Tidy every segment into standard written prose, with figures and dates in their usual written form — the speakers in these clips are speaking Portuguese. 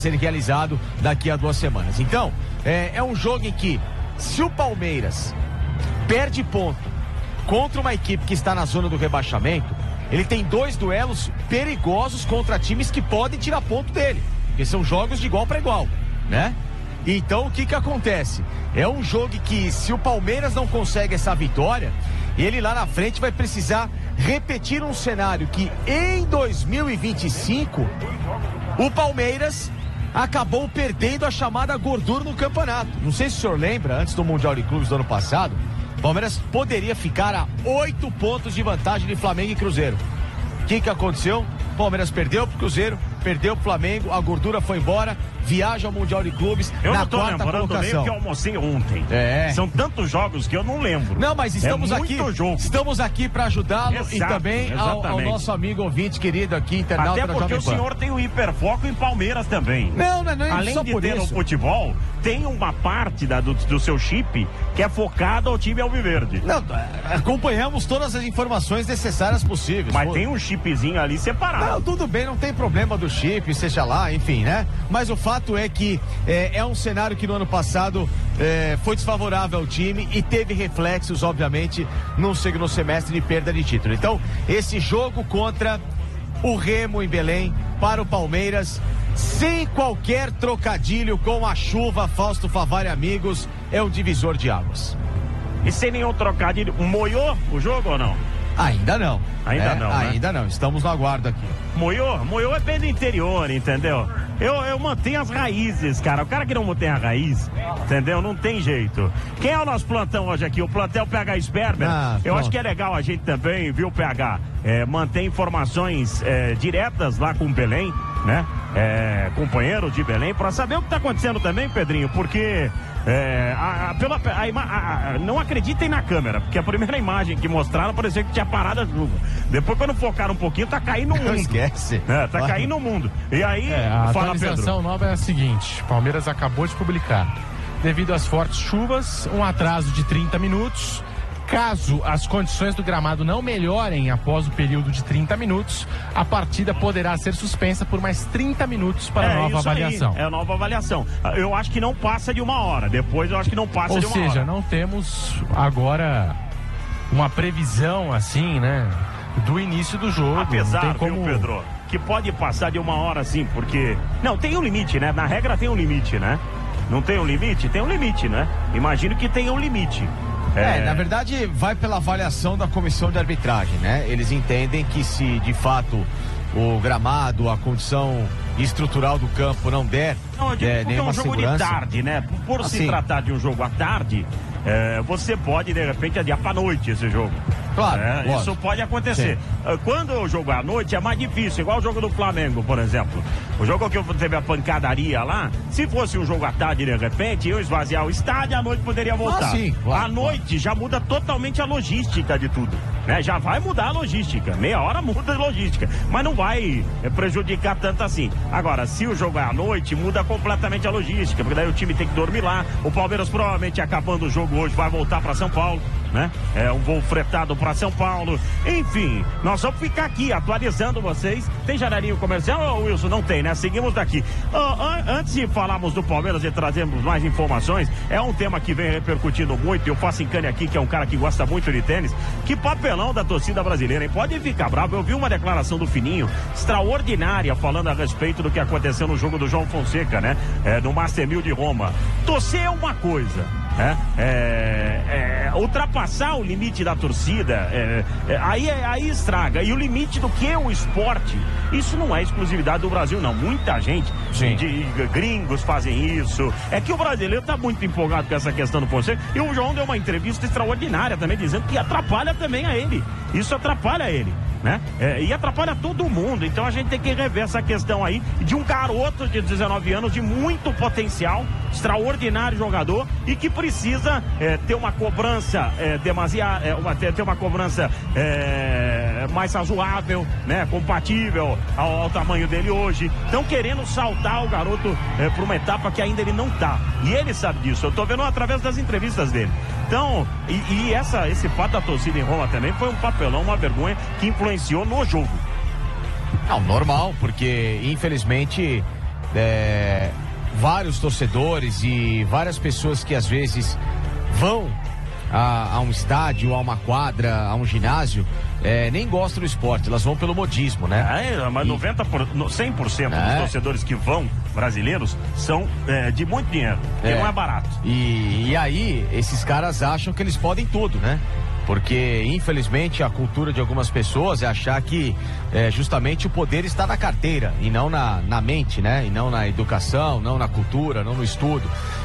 ser realizado daqui a 2 semanas. Então, é um jogo em que, se o Palmeiras perde ponto contra uma equipe que está na zona do rebaixamento, ele tem 2 duelos perigosos contra times que podem tirar ponto dele, porque são jogos de igual para igual, né? Então, o que acontece? É um jogo que, se o Palmeiras não consegue essa vitória, ele lá na frente vai precisar repetir um cenário que em 2025 o Palmeiras acabou perdendo a chamada gordura no campeonato. Não sei se o senhor lembra, antes do Mundial de Clubes do ano passado, o Palmeiras poderia ficar a 8 pontos de vantagem de Flamengo e Cruzeiro. O que aconteceu? O Palmeiras perdeu pro Cruzeiro, perdeu pro Flamengo, a gordura foi embora, viaja ao Mundial de Clubes na quarta colocação. Que eu almocei ontem. São tantos jogos que eu não lembro. Não, mas estamos aqui para ajudá-lo e também ao nosso amigo ouvinte querido aqui, internauta. Até porque o senhor tem o hiperfoco em Palmeiras também. Não é além só de por ter isso. o futebol, tem uma parte do seu chip que é focada ao time alviverde. Não, acompanhamos todas as informações necessárias possíveis. Mas tem um chipzinho ali separado. Não, tudo bem, não tem problema do chip, seja lá, enfim, né? Mas o fato é que é um cenário que no ano passado foi desfavorável ao time e teve reflexos, obviamente, no segundo semestre de perda de título. Então, esse jogo contra o Remo em Belém para o Palmeiras, sem qualquer trocadilho com a chuva, Fausto Favari, amigos, é um divisor de águas. E sem nenhum trocadilho, moiou o jogo ou não? Ainda não. Ainda não, né? Ainda não, estamos no aguardo aqui. Moiou é bem do interior, entendeu? Eu mantenho as raízes, cara. O cara que não mantém a raiz, entendeu? Não tem jeito. Quem é o nosso plantão hoje aqui? O plantel PH Sperber. Eu acho que é legal a gente também, viu, PH? Manter informações diretas lá com o Belém, né? Companheiro de Belém, para saber o que tá acontecendo também, Pedrinho, porque não acreditem na câmera, porque a primeira imagem que mostraram parecia que tinha parado a chuva. Depois, quando focaram um pouquinho, tá caindo o mundo. Não esquece. Tá caindo o mundo. E aí, a fala, atualização Pedro. nova é a seguinte: Palmeiras acabou de publicar. Devido às fortes chuvas, um atraso de 30 minutos. Caso as condições do gramado não melhorem após o período de 30 minutos, a partida poderá ser suspensa por mais 30 minutos para a nova avaliação. É a nova avaliação. Eu acho que não passa de 1 hora. Depois eu acho que não passa de 1 hora. Ou seja, não temos agora uma previsão assim, né, do início do jogo. Apesar, não tem como... viu, Pedro, que pode passar de 1 hora sim, porque... Não, tem um limite, né? Na regra tem um limite, né? Não tem um limite? Tem um limite, né? Imagino que tenha um limite. Na verdade, vai pela avaliação da comissão de arbitragem, né? Eles entendem que se de fato o gramado, a condição estrutural do campo não der nenhuma é um jogo segurança... de tarde, né? Por se tratar de um jogo à tarde, você pode, de repente, adiar para noite esse jogo. Claro, isso pode acontecer. Quando o jogo é à noite é mais difícil, igual o jogo do Flamengo, por exemplo. O jogo que teve a pancadaria lá, se fosse um jogo à tarde, de repente, eu esvaziar o estádio, à noite poderia voltar. À noite já muda totalmente a logística de tudo, né? Já vai mudar a logística, meia hora muda a logística, mas não vai prejudicar tanto assim. Agora, se o jogo é à noite, muda completamente a logística, porque daí o time tem que dormir lá. O Palmeiras provavelmente, acabando o jogo hoje, vai voltar para São Paulo, né? Um voo fretado para São Paulo. Enfim, nós vamos ficar aqui atualizando vocês. Tem janelinho comercial, Wilson? Não tem, né? Seguimos daqui. Antes de falarmos do Palmeiras e trazermos mais informações, é um tema que vem repercutindo muito. Eu faço encane aqui, que é um cara que gosta muito de tênis. Que papelão da torcida brasileira, hein? Pode ficar bravo. Eu vi uma declaração do Fininho extraordinária falando a respeito do que aconteceu no jogo do João Fonseca, né? No Master 1000 de Roma. Torcer é uma coisa, ultrapassar o limite da torcida, aí estraga. E o limite do que é o esporte, isso não é exclusividade do Brasil, não. Muita gente, de gringos fazem isso. É que o brasileiro tá muito empolgado com essa questão do Fonseca. E o João deu uma entrevista extraordinária também, dizendo que atrapalha também a ele. Isso atrapalha ele, né? E atrapalha todo mundo. Então a gente tem que rever essa questão aí de um garoto de 19 anos de muito potencial, extraordinário jogador, e que precisa ter uma cobrança ter uma cobrança mais razoável, né? Compatível ao tamanho dele hoje. Estão querendo saltar o garoto para uma etapa que ainda ele não tá. E ele sabe disso. Eu tô vendo através das entrevistas dele. Então, esse fato da torcida em Roma também foi um papelão, uma vergonha que influenciou no jogo. Não, normal, porque infelizmente vários torcedores e várias pessoas que às vezes vão a um estádio, a uma quadra, a um ginásio, nem gostam do esporte, elas vão pelo modismo, né? Mas 100% dos torcedores que vão, brasileiros, são de muito dinheiro, que não é barato. E aí, esses caras acham que eles podem tudo, né? Porque, infelizmente, a cultura de algumas pessoas é achar que justamente o poder está na carteira e não na mente, né? E não na educação, não na cultura, não no estudo.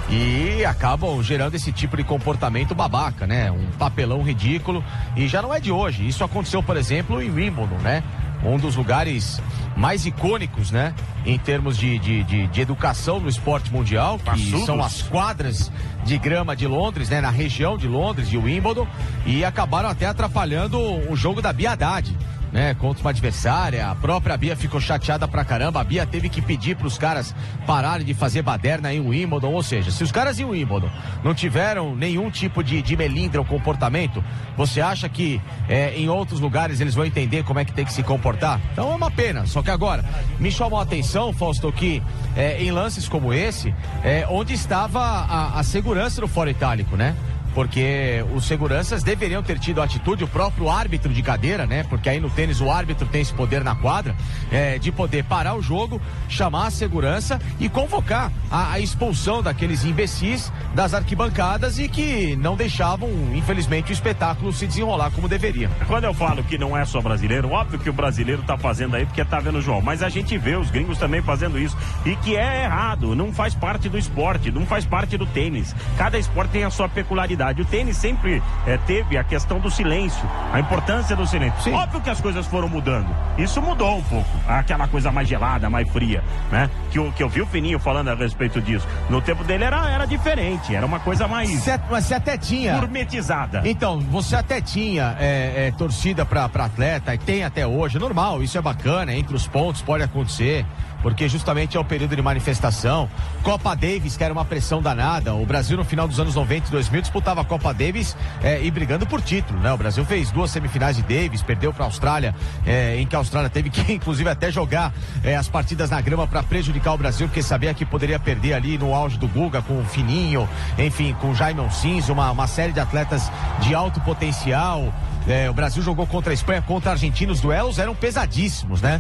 E acabam gerando esse tipo de comportamento babaca, né? Um papelão ridículo. E já não é de hoje. Isso aconteceu, por exemplo, em Wimbledon, né? Um dos lugares mais icônicos, né? Em termos de educação no esporte mundial, que são as quadras de grama de Londres, né? Na região de Londres, de Wimbledon, e acabaram até atrapalhando o jogo da Bia Haddad, né, contra uma adversária. A própria Bia ficou chateada pra caramba. A Bia teve que pedir pros caras pararem de fazer baderna em Wimbledon. Ou seja, se os caras em Wimbledon não tiveram nenhum tipo de melindre ou comportamento, você acha que em outros lugares eles vão entender como é que tem que se comportar? Então é uma pena. Só que agora, me chamou a atenção, Fausto, que em lances como esse, onde estava a segurança do Fórum Itálico, né? Porque os seguranças deveriam ter tido atitude, o próprio árbitro de cadeira, né? Porque aí no tênis o árbitro tem esse poder na quadra, de poder parar o jogo, chamar a segurança e convocar a expulsão daqueles imbecis das arquibancadas e que não deixavam, infelizmente, o espetáculo se desenrolar como deveria. Quando eu falo que não é só brasileiro, óbvio que o brasileiro tá fazendo aí porque tá vendo o João, mas a gente vê os gringos também fazendo isso, e que é errado, não faz parte do esporte, não faz parte do tênis. Cada esporte tem a sua peculiaridade. O tênis sempre teve a questão do silêncio, a importância do silêncio. Sim. Óbvio que as coisas foram mudando. Isso mudou um pouco. Aquela coisa mais gelada, mais fria, né? Que eu vi o Fininho falando a respeito disso. No tempo dele era diferente, era uma coisa mais... Mas você até tinha... gourmetizada. Então, você até tinha torcida pra atleta, e tem até hoje, normal, isso é bacana, entre os pontos pode acontecer, porque justamente é o período de manifestação. Copa Davis, que era uma pressão danada. O Brasil no final dos anos 90 e 2000 disputava a Copa Davis e brigando por título, né? O Brasil fez 2 semifinais de Davis, perdeu para a Austrália, em que a Austrália teve que inclusive até jogar as partidas na grama para prejudicar o Brasil, porque sabia que poderia perder ali no auge do Guga, com o Fininho, enfim, com o Jaime Cinza, uma série de atletas de alto potencial. O Brasil jogou contra a Espanha, contra a Argentina, os duelos eram pesadíssimos, né?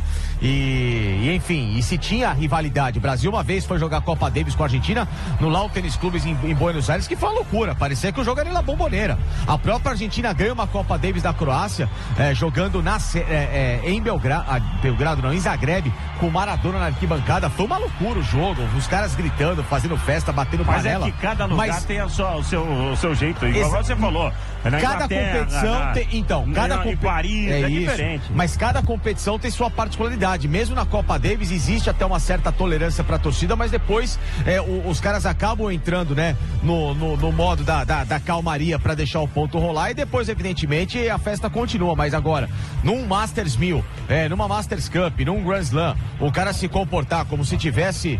E enfim, e se tinha rivalidade. O Brasil uma vez foi jogar a Copa Davis com a Argentina no Lau Tênis Clubes em Buenos Aires, que foi uma loucura, parecia que o jogo era na Bombonera. A própria Argentina ganhou uma Copa Davis da Croácia, jogando em Belgrado não, em Zagreb, com Maradona na arquibancada. Foi uma loucura o jogo, os caras gritando, fazendo festa, batendo panela. Mas é que cada lugar tem o seu jeito, igual você falou. Cada competição tem... Então, em Paris é diferente. Mas cada competição tem sua particularidade. Mesmo na Copa Davis existe até uma certa tolerância para a torcida, mas depois os caras acabam entrando, né, no modo da calmaria para deixar o ponto rolar, e depois, evidentemente, a festa continua. Mas agora, num Masters 1000, numa Masters Cup, num Grand Slam, o cara se comportar como se tivesse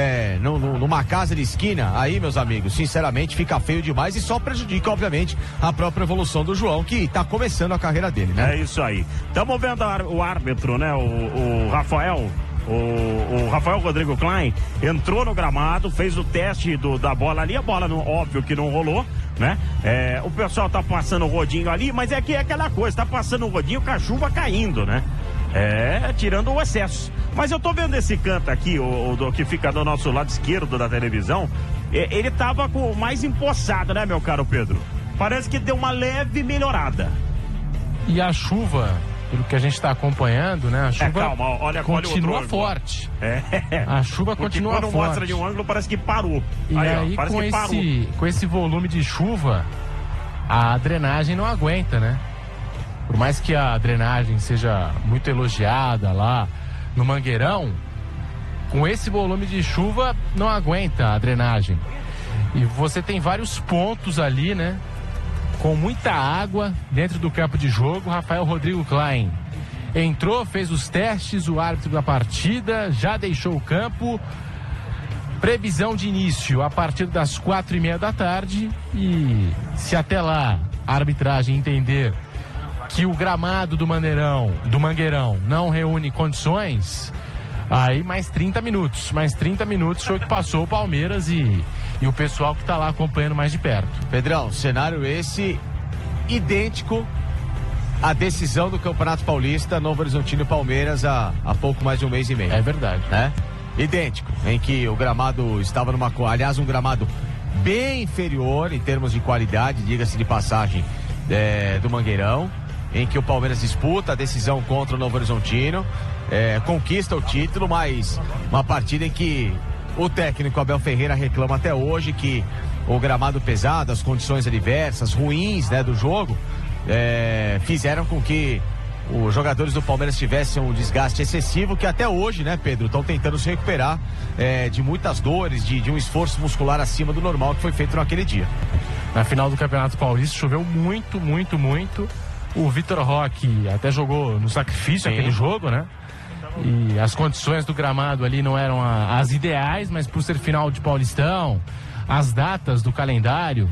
numa casa de esquina, aí, meus amigos, sinceramente, fica feio demais e só prejudica, obviamente, a própria evolução do João, que tá começando a carreira dele, né? É isso aí. Estamos vendo o árbitro, né? O Rafael. O Rafael Rodrigo Klein entrou no gramado, fez o teste da bola ali. A bola, óbvio que não rolou, né? O pessoal tá passando o rodinho ali, mas é que é aquela coisa, tá passando o rodinho com a chuva caindo, né? Tirando o excesso. Mas eu tô vendo esse canto aqui, o que fica do nosso lado esquerdo da televisão. Ele tava mais empoçado, né, meu caro Pedro? Parece que deu uma leve melhorada. E a chuva, pelo que a gente está acompanhando, né? A chuva calma, olha, continua forte. A chuva continua forte. Quando mostra de um ângulo, parece que parou. E aí com esse volume de chuva, a drenagem não aguenta, né? Por mais que a drenagem seja muito elogiada lá no Mangueirão, com esse volume de chuva não aguenta a drenagem. E você tem vários pontos ali, né? Com muita água dentro do campo de jogo. Rafael Rodrigo Klein entrou, fez os testes, o árbitro da partida já deixou o campo. Previsão de início a partir das 4:30 da tarde. E se até lá a arbitragem entender que o gramado do Mangueirão não reúne condições, Aí mais 30 minutos, foi o que passou o Palmeiras e o pessoal que tá lá acompanhando mais de perto. Pedrão, cenário esse idêntico à decisão do Campeonato Paulista, Novo Horizontino e Palmeiras há pouco mais de um mês e meio. É verdade. Né? Idêntico, em que o gramado estava um gramado bem inferior em termos de qualidade, diga-se de passagem, do Mangueirão, em que o Palmeiras disputa a decisão contra o Novo Horizontino, conquista o título, mas uma partida em que o técnico Abel Ferreira reclama até hoje que o gramado pesado, as condições adversas, ruins, né, do jogo, fizeram com que os jogadores do Palmeiras tivessem um desgaste excessivo, que até hoje, né, Pedro, estão tentando se recuperar de muitas dores, de um esforço muscular acima do normal que foi feito naquele dia. Na final do Campeonato Paulista choveu muito. O Vitor Roque até jogou no sacrifício aquele jogo, né? E as condições do gramado ali não eram as ideais, mas por ser final de Paulistão, as datas do calendário,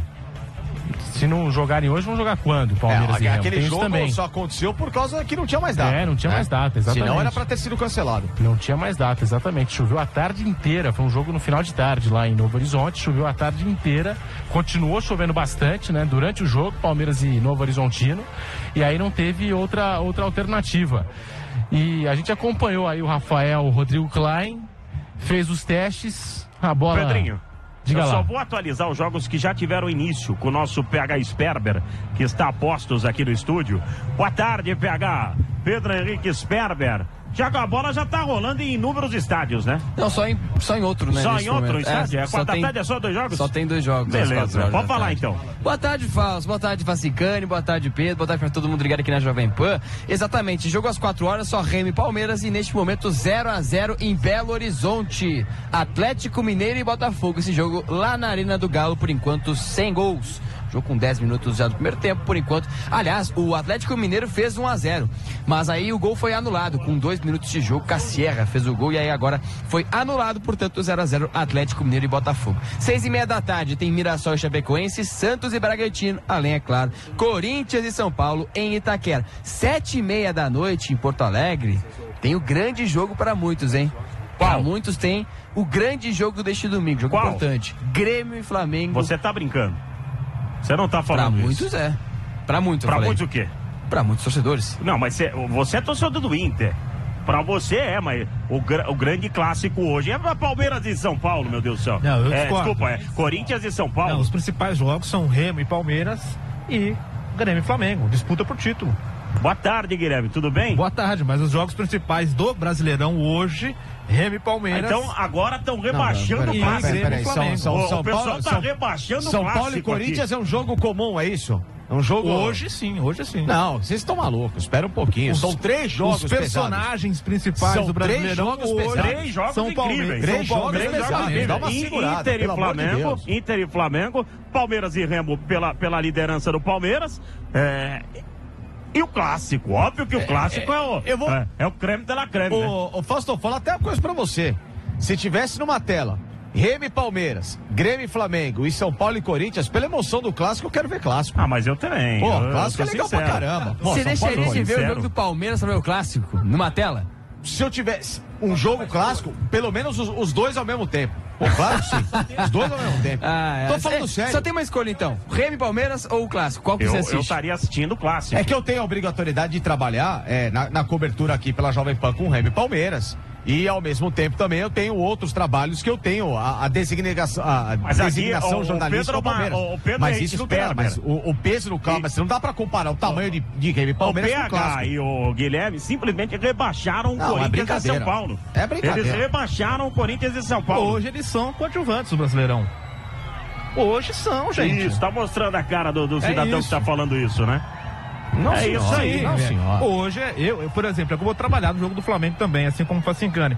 se não jogarem hoje, vão jogar quando? Palmeiras e Remo. Aquele jogo também só aconteceu por causa que não tinha mais data. Não tinha mais data, exatamente. Senão era pra ter sido cancelado. Não tinha mais data, exatamente. Choveu a tarde inteira, foi um jogo no final de tarde lá em Novo Horizonte, choveu a tarde inteira, continuou chovendo bastante, né? Durante o jogo, Palmeiras e Novo Horizontino, e aí não teve outra alternativa. E a gente acompanhou aí o Rafael Rodrigo Klein, fez os testes, a bola... Pedrinho, diga eu lá. só vou atualizar os jogos que já tiveram início com o nosso PH Sperber, que está a postos aqui no estúdio. Boa tarde, PH. Pedro Henrique Sperber. Já que a bola já tá rolando em inúmeros estádios, né? Não, só em outro, né? Só em outro momento. estádio? É 4 da tarde, é só 2 jogos? Só tem 2 jogos. Beleza, pode falar então. Boa tarde, Fausto. Boa tarde, Facicani. Boa tarde, Pedro. Boa tarde pra todo mundo ligado aqui na Jovem Pan. Exatamente, jogo às 4 horas, só Remo e Palmeiras, e neste momento 0-0 em Belo Horizonte. Atlético Mineiro e Botafogo. Esse jogo lá na Arena do Galo, por enquanto, sem gols. Jogo com 10 minutos já do primeiro tempo, por enquanto. Aliás, o Atlético Mineiro fez 1-0, mas aí o gol foi anulado, com 2 minutos de jogo, Cassierra fez o gol e aí agora foi anulado, portanto 0-0 Atlético Mineiro e Botafogo. 6:30 da tarde tem Mirassol e Chapecoense, Santos e Bragantino, além, é claro, Corinthians e São Paulo em Itaquera. 7:30 da noite em Porto Alegre, tem o grande jogo para muitos, hein? Para muitos tem o grande jogo deste domingo, jogo importante, Grêmio e Flamengo. Você tá brincando? Você não tá falando isso? Muitos é. Pra muitos, Pra muitos o quê? Pra muitos torcedores. Não, mas você é torcedor do Inter. Pra você mas o grande clássico hoje é pra Palmeiras e São Paulo, meu Deus do céu. Não, eu discordo. Desculpa, Corinthians e São Paulo. Não, os principais jogos são Remo e Palmeiras e Grêmio e Flamengo. Disputa por título. Boa tarde, Guilherme, tudo bem? Boa tarde, mas os jogos principais do Brasileirão hoje, Remo e Palmeiras. Então agora estão rebaixando o clássico. O pessoal tá rebaixando o clássico. São Paulo e Corinthians é um jogo comum, é isso? É um jogo... Hoje sim. Não, vocês estão malucos, espera um pouquinho. São 3 jogos Os personagens principais do Brasileirão hoje 3 jogos são incríveis. 3 jogos pesados. Dá uma segurada, Inter e Flamengo, Palmeiras e Remo pela liderança do Palmeiras. E o clássico, óbvio que o clássico é o creme de la creme, né? Ô, Fausto, vou falar até uma coisa pra você. Se tivesse numa tela Remo e Palmeiras, Grêmio e Flamengo e São Paulo e Corinthians, pela emoção do clássico, eu quero ver clássico. Ah, mas eu também. Pô, clássico é legal pra caramba. Você deixaria de ver o jogo do Palmeiras pra ver o clássico numa tela? Se eu tivesse um jogo clássico, pelo menos os dois ao mesmo tempo. Pô, claro que sim. Os dois ao mesmo tempo. Tô falando sério. Só tem uma escolha então: Remo e Palmeiras ou o clássico? Qual que você assiste? Eu estaria assistindo o clássico. É que eu tenho a obrigatoriedade de trabalhar na cobertura aqui pela Jovem Pan com Remo e Palmeiras. E ao mesmo tempo também eu tenho outros trabalhos que eu tenho a designação jornalística do Palmeiras. Mas isso não tem, mas o peso no campo, mas não dá pra comparar o tamanho de Remo e Palmeiras com o clássico. E o Guilherme simplesmente rebaixaram o Corinthians e São Paulo. É brincadeira. Eles rebaixaram o Corinthians e São Paulo. Hoje eles são coadjuvantes do Brasileirão. Hoje são, gente. Isso, tá mostrando a cara do cidadão que tá falando isso, né? Nossa, isso aí. Hoje, eu, por exemplo, eu vou trabalhar no jogo do Flamengo também, assim como o Facincani.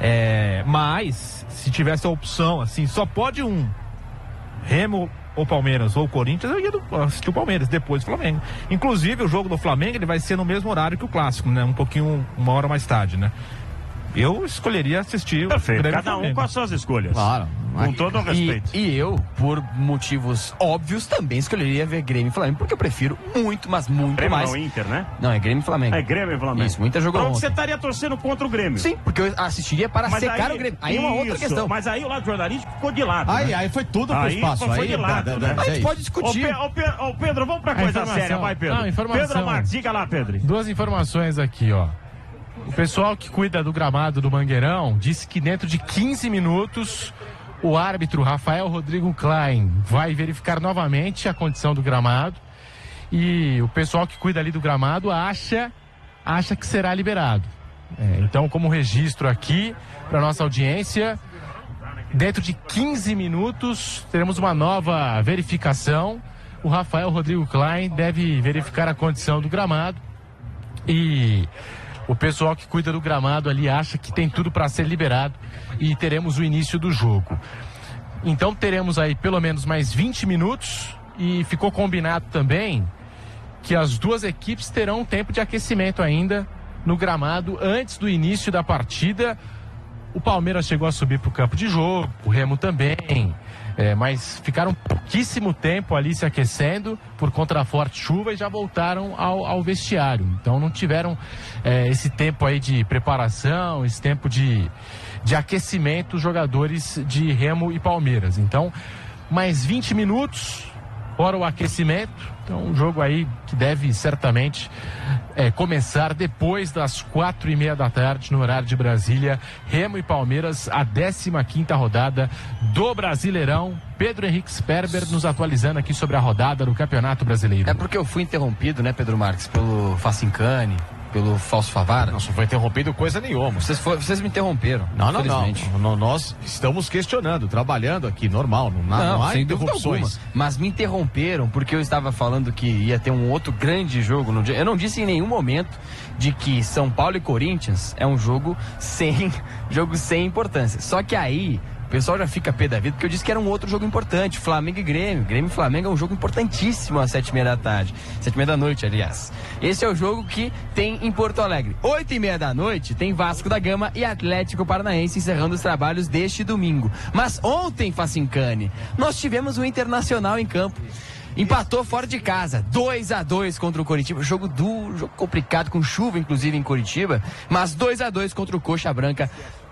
Mas, se tivesse a opção, assim, só pode um. Remo ou Palmeiras ou Corinthians, eu ia assistir o Palmeiras, depois o Flamengo. Inclusive, o jogo do Flamengo, ele vai ser no mesmo horário que o clássico, né? Uma hora mais tarde, né? eu escolheria assistir Perfeito, o Grêmio cada um Flamengo. com as suas escolhas. Claro. Com todo o respeito. E eu, por motivos óbvios, também escolheria ver Grêmio e Flamengo, porque eu prefiro muito, mas muito Grêmio mais. não, Inter, né? Não, é Grêmio e Flamengo. É Grêmio e Flamengo. Isso, o Inter jogou Então ontem. você estaria torcendo contra o Grêmio. Sim, porque eu assistiria para Mas secar o Grêmio. Aí é uma outra isso, questão. Mas aí o lado jornalístico ficou de lado. né? Aí foi tudo pro Aí espaço. foi Aí, de lado, né? A gente é pode isso. discutir. Ô, Pedro, vamos pra coisa informação. séria, vai, Pedro. Não, informação. Pedro Marques, diga lá, Pedro. 2 informações aqui, ó. O pessoal que cuida do gramado do Mangueirão disse que dentro de 15 minutos o árbitro Rafael Rodrigo Klein vai verificar novamente a condição do gramado e o pessoal que cuida ali do gramado acha que será liberado. Então, como registro aqui para nossa audiência, dentro de 15 minutos teremos uma nova verificação. O Rafael Rodrigo Klein deve verificar a condição do gramado e o pessoal que cuida do gramado ali acha que tem tudo para ser liberado e teremos o início do jogo. Então teremos aí pelo menos mais 20 minutos e ficou combinado também que as duas equipes terão um tempo de aquecimento ainda no gramado antes do início da partida. O Palmeiras chegou a subir para o campo de jogo, o Remo também, mas ficaram pouquíssimo tempo ali se aquecendo por conta da forte chuva e já voltaram ao vestiário. Então não tiveram esse tempo aí de preparação, esse tempo de aquecimento, os jogadores de Remo e Palmeiras. Então, mais 20 minutos fora o aquecimento. Então, um jogo aí que deve certamente começar depois das 4:30 da tarde, no horário de Brasília. Remo e Palmeiras, a 15ª rodada do Brasileirão. Pedro Henrique Sperber nos atualizando aqui sobre a rodada do Campeonato Brasileiro. É porque eu fui interrompido, né, Pedro Marques, pelo Facincani, pelo Falso Favara. Não foi interrompido coisa nenhuma. Vocês me interromperam. Não. Nós estamos questionando, trabalhando aqui, normal. Não há sem dúvida alguma. interrupções. Mas me interromperam porque eu estava falando que ia ter um outro grande jogo no dia. Eu não disse em nenhum momento de que São Paulo e Corinthians é um jogo sem importância. Só que aí o pessoal já fica pé da vida, porque eu disse que era um outro jogo importante, Flamengo e Grêmio. Grêmio e Flamengo é um jogo importantíssimo às 7:30 da tarde. 7:30 da noite, aliás. Esse é o jogo que tem em Porto Alegre. 8:30 da noite tem Vasco da Gama e Atlético Paranaense encerrando os trabalhos deste domingo. Mas ontem, Facincani, nós tivemos o Internacional em campo. Empatou fora de casa, 2-2 contra o Coritiba. Jogo duro, jogo complicado, com chuva inclusive em Coritiba. Mas 2-2 contra o Coxa Branca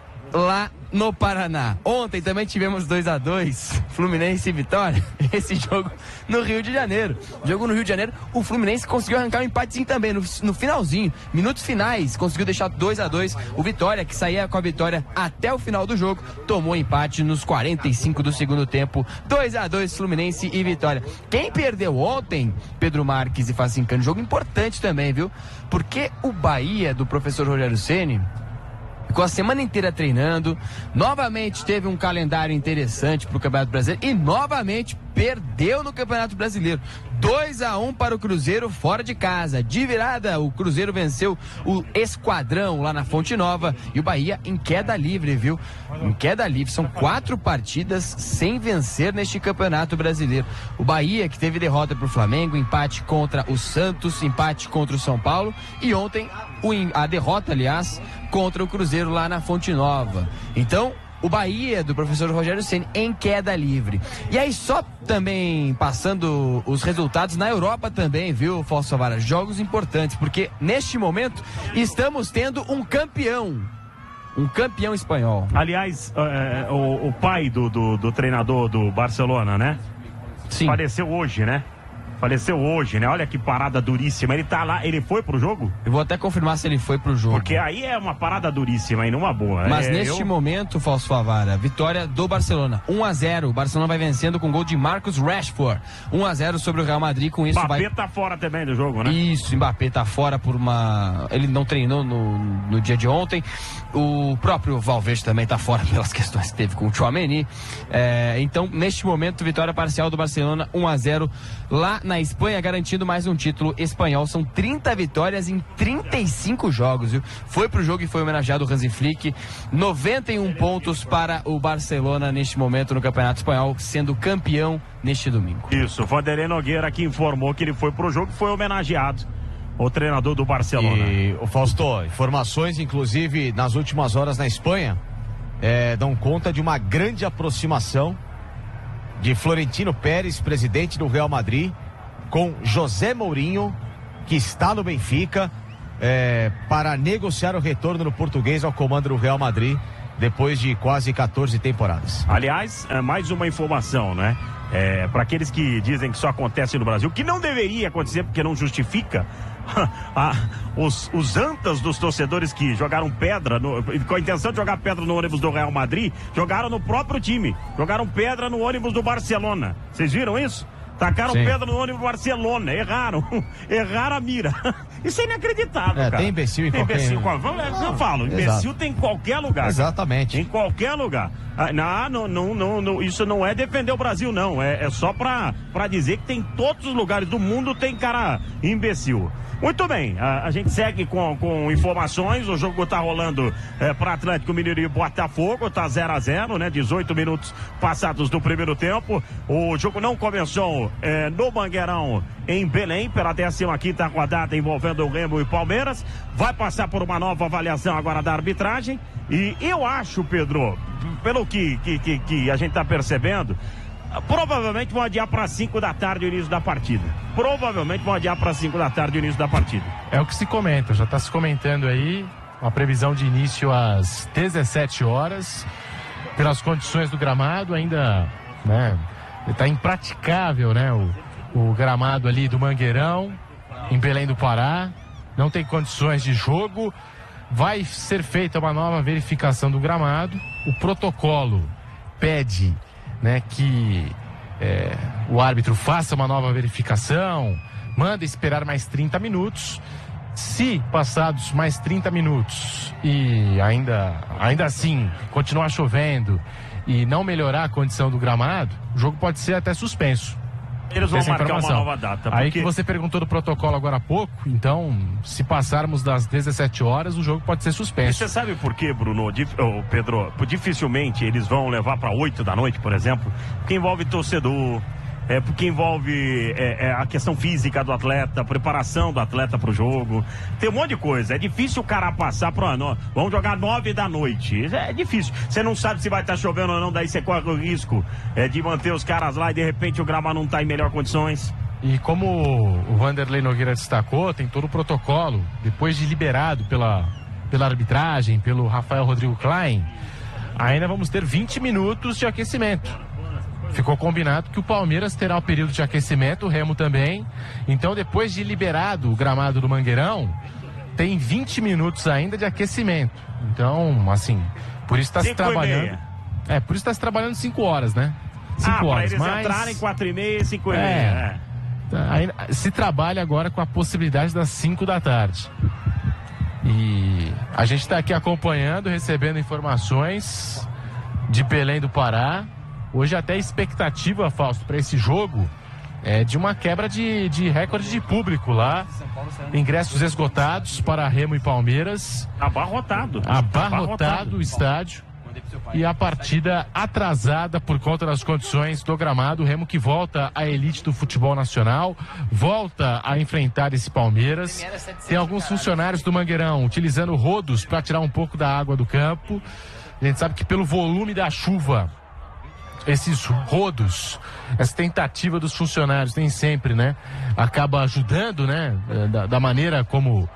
lá no Paraná. Ontem também tivemos 2-2, Fluminense e Vitória. Esse jogo no Rio de Janeiro. Jogo no Rio de Janeiro, o Fluminense conseguiu arrancar um empatezinho também, no finalzinho, minutos finais, conseguiu deixar 2-2. O Vitória, que saía com a vitória até o final do jogo, tomou empate nos 45 do segundo tempo. 2-2, Fluminense e Vitória. Quem perdeu ontem, Pedro Marques e Facincani, jogo importante também, viu? Porque o Bahia, do professor Rogério Ceni, ficou a semana inteira treinando, novamente teve um calendário interessante para o Campeonato Brasileiro e novamente perdeu no Campeonato Brasileiro. 2-1 para o Cruzeiro fora de casa. De virada, o Cruzeiro venceu o Esquadrão lá na Fonte Nova e o Bahia em queda livre, viu? Em queda livre. São 4 partidas sem vencer neste Campeonato Brasileiro. O Bahia, que teve derrota para o Flamengo, empate contra o Santos, empate contra o São Paulo e ontem a derrota, aliás, contra o Cruzeiro lá na Fonte Nova. Então, o Bahia, do professor Rogério Ceni, em queda livre. E aí, só também passando os resultados na Europa também, viu, Falso Favara? Jogos importantes, porque neste momento estamos tendo um campeão espanhol. Aliás, o pai do treinador do Barcelona, né? Sim. Faleceu hoje, né? Olha que parada duríssima. Ele tá lá, ele foi pro jogo? Eu vou até confirmar se ele foi pro jogo. Porque aí é uma parada duríssima e numa boa. Mas neste momento, Falso Favara, vitória do Barcelona, 1-0. O Barcelona vai vencendo com gol de Marcus Rashford. 1-0 sobre o Real Madrid, com isso Mbappé tá fora também do jogo, né? Isso, Mbappé tá fora por uma... Ele não treinou no dia de ontem. O próprio Valverde também tá fora pelas questões que teve com o Tchouaméni. Então, neste momento, vitória parcial do Barcelona, 1-0 lá na Espanha, garantindo mais um título espanhol. São 30 vitórias em 35 jogos, viu? Foi pro jogo e foi homenageado o Hansi Flick. 91 pontos para o Barcelona neste momento no Campeonato Espanhol, sendo campeão neste domingo. Isso, o Vanderlei Nogueira que informou que ele foi pro jogo e foi homenageado o treinador do Barcelona. E o Fausto, informações inclusive nas últimas horas na Espanha dão conta de uma grande aproximação de Florentino Pérez, presidente do Real Madrid, com José Mourinho, que está no Benfica, para negociar o retorno do português ao comando do Real Madrid depois de quase 14 temporadas. Aliás, mais uma informação, né? Para aqueles que dizem que só acontece no Brasil, que não deveria acontecer porque não justifica. Os antas dos torcedores que jogaram pedra com a intenção de jogar pedra no ônibus do Real Madrid, jogaram no próprio time, jogaram pedra no ônibus do Barcelona. Vocês viram isso? Tacaram pedra no ônibus do Barcelona, erraram a mira. Isso é inacreditável, cara. Tem imbecil em qualquer lugar. Eu falo, imbecil tem em qualquer lugar. Exatamente. Em qualquer lugar. Não, isso não é defender o Brasil, não. É só pra dizer que tem todos os lugares do mundo tem cara imbecil. Muito bem, a gente segue com informações. O jogo tá rolando para Atlético Mineiro e Botafogo, tá 0-0, né? 18 minutos passados do primeiro tempo. O jogo não começou no Mangueirão, em Belém, pela 15ª rodada envolvendo o Remo e Palmeiras. Vai passar por uma nova avaliação agora da arbitragem. E eu acho, Pedro, pelo que a gente tá percebendo, provavelmente vão adiar para 5 da tarde o início da partida. Provavelmente vão adiar para 5 da tarde o início da partida. É o que se comenta, já está se comentando aí, uma previsão de início às 17 horas, pelas condições do gramado, ainda, né, está impraticável, né, o gramado ali do Mangueirão, em Belém do Pará, não tem condições de jogo, vai ser feita uma nova verificação do gramado, o protocolo pede, né, que o árbitro faça uma nova verificação, manda esperar mais 30 minutos. Se passados mais 30 minutos e ainda assim continuar chovendo e não melhorar a condição do gramado, o jogo pode ser até suspenso. Eles vão marcar uma nova data. Aí que você perguntou do protocolo agora há pouco, então, se passarmos das 17 horas, o jogo pode ser suspenso. E você sabe por quê, Bruno? Pedro, dificilmente eles vão levar para 8 da noite, por exemplo, porque envolve torcedor, porque envolve a questão física do atleta, a preparação do atleta para o jogo. Tem um monte de coisa. É difícil o cara passar para... Vamos jogar 9 da noite. É difícil. Você não sabe se vai estar chovendo ou não, daí você corre o risco de manter os caras lá e de repente o gramado não está em melhores condições. E como o Vanderlei Nogueira destacou, tem todo o protocolo, depois de liberado pela arbitragem, pelo Rafael Rodrigo Klein, ainda vamos ter 20 minutos de aquecimento. Ficou combinado que o Palmeiras terá o período de aquecimento, o Remo também. Então, depois de liberado o gramado do Mangueirão, tem 20 minutos ainda de aquecimento. Então, assim, por isso está se trabalhando. Por isso está se trabalhando 5 horas, né? 5 horas. Para eles entrarem 4h30, 5h30. Se trabalha agora com a possibilidade das 5 da tarde. E a gente está aqui acompanhando, recebendo informações de Belém do Pará. Hoje até a expectativa, Fausto, para esse jogo é de uma quebra de recorde de público lá. Ingressos esgotados para Remo e Palmeiras. Abarrotado O estádio. E a partida atrasada por conta das condições do gramado. O Remo que volta à elite do futebol nacional, volta a enfrentar esse Palmeiras. Tem alguns funcionários do Mangueirão utilizando rodos para tirar um pouco da água do campo. A gente sabe que pelo volume da chuva, esses rodos, essa tentativa dos funcionários nem sempre, né, acaba ajudando, né, da maneira como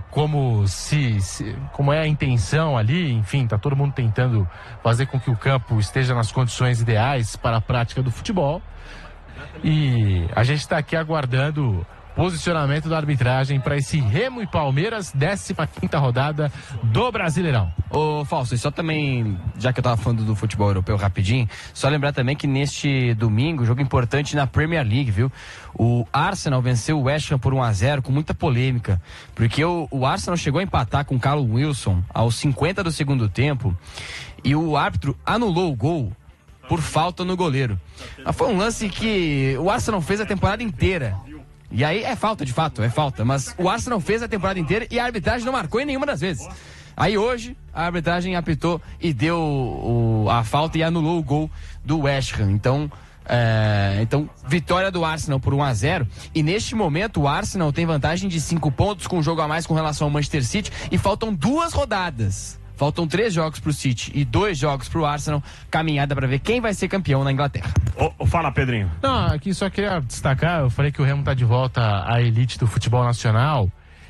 é a intenção ali. Enfim, tá todo mundo tentando fazer com que o campo esteja nas condições ideais para a prática do futebol. E a gente está aqui aguardando posicionamento da arbitragem para esse Remo e Palmeiras, 15ª rodada do Brasileirão. Ô, Fausto, e só também, já que eu tava falando do futebol europeu rapidinho, só lembrar também que neste domingo, jogo importante na Premier League, viu? O Arsenal venceu o West Ham por 1-0 com muita polêmica, porque o Arsenal chegou a empatar com o Callum Wilson aos 50 do segundo tempo e o árbitro anulou o gol por falta no goleiro. Mas foi um lance que o Arsenal fez a temporada inteira. E aí é falta, de fato, é falta. Mas o Arsenal fez a temporada inteira e a arbitragem não marcou em nenhuma das vezes. Aí hoje a arbitragem apitou e deu a falta e anulou o gol do West Ham. Então Então, vitória do Arsenal por 1-0. E neste momento o Arsenal tem vantagem de 5 pontos com um jogo a mais com relação ao Manchester City. E faltam 2 rodadas. Faltam 3 jogos pro City e 2 jogos pro Arsenal. Caminhada para ver quem vai ser campeão na Inglaterra. Fala, Pedrinho. Não, aqui só queria destacar, eu falei que o Remo tá de volta à elite do futebol nacional.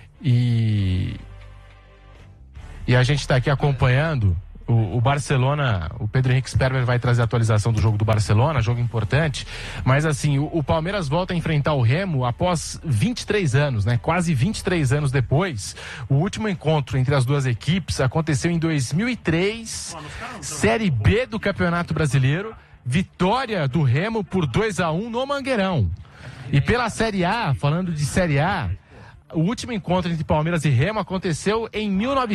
E a gente tá aqui acompanhando o Barcelona. O Pedro Henrique Sperber vai trazer a atualização do jogo do Barcelona, jogo importante, mas assim, o Palmeiras volta a enfrentar o Remo após 23 anos, né? Quase 23 anos depois. O último encontro entre as duas equipes aconteceu em 2003, Série B do Campeonato Brasileiro, vitória do Remo por 2-1 no Mangueirão. E pela Série A, falando de Série A, o último encontro entre Palmeiras e Remo aconteceu em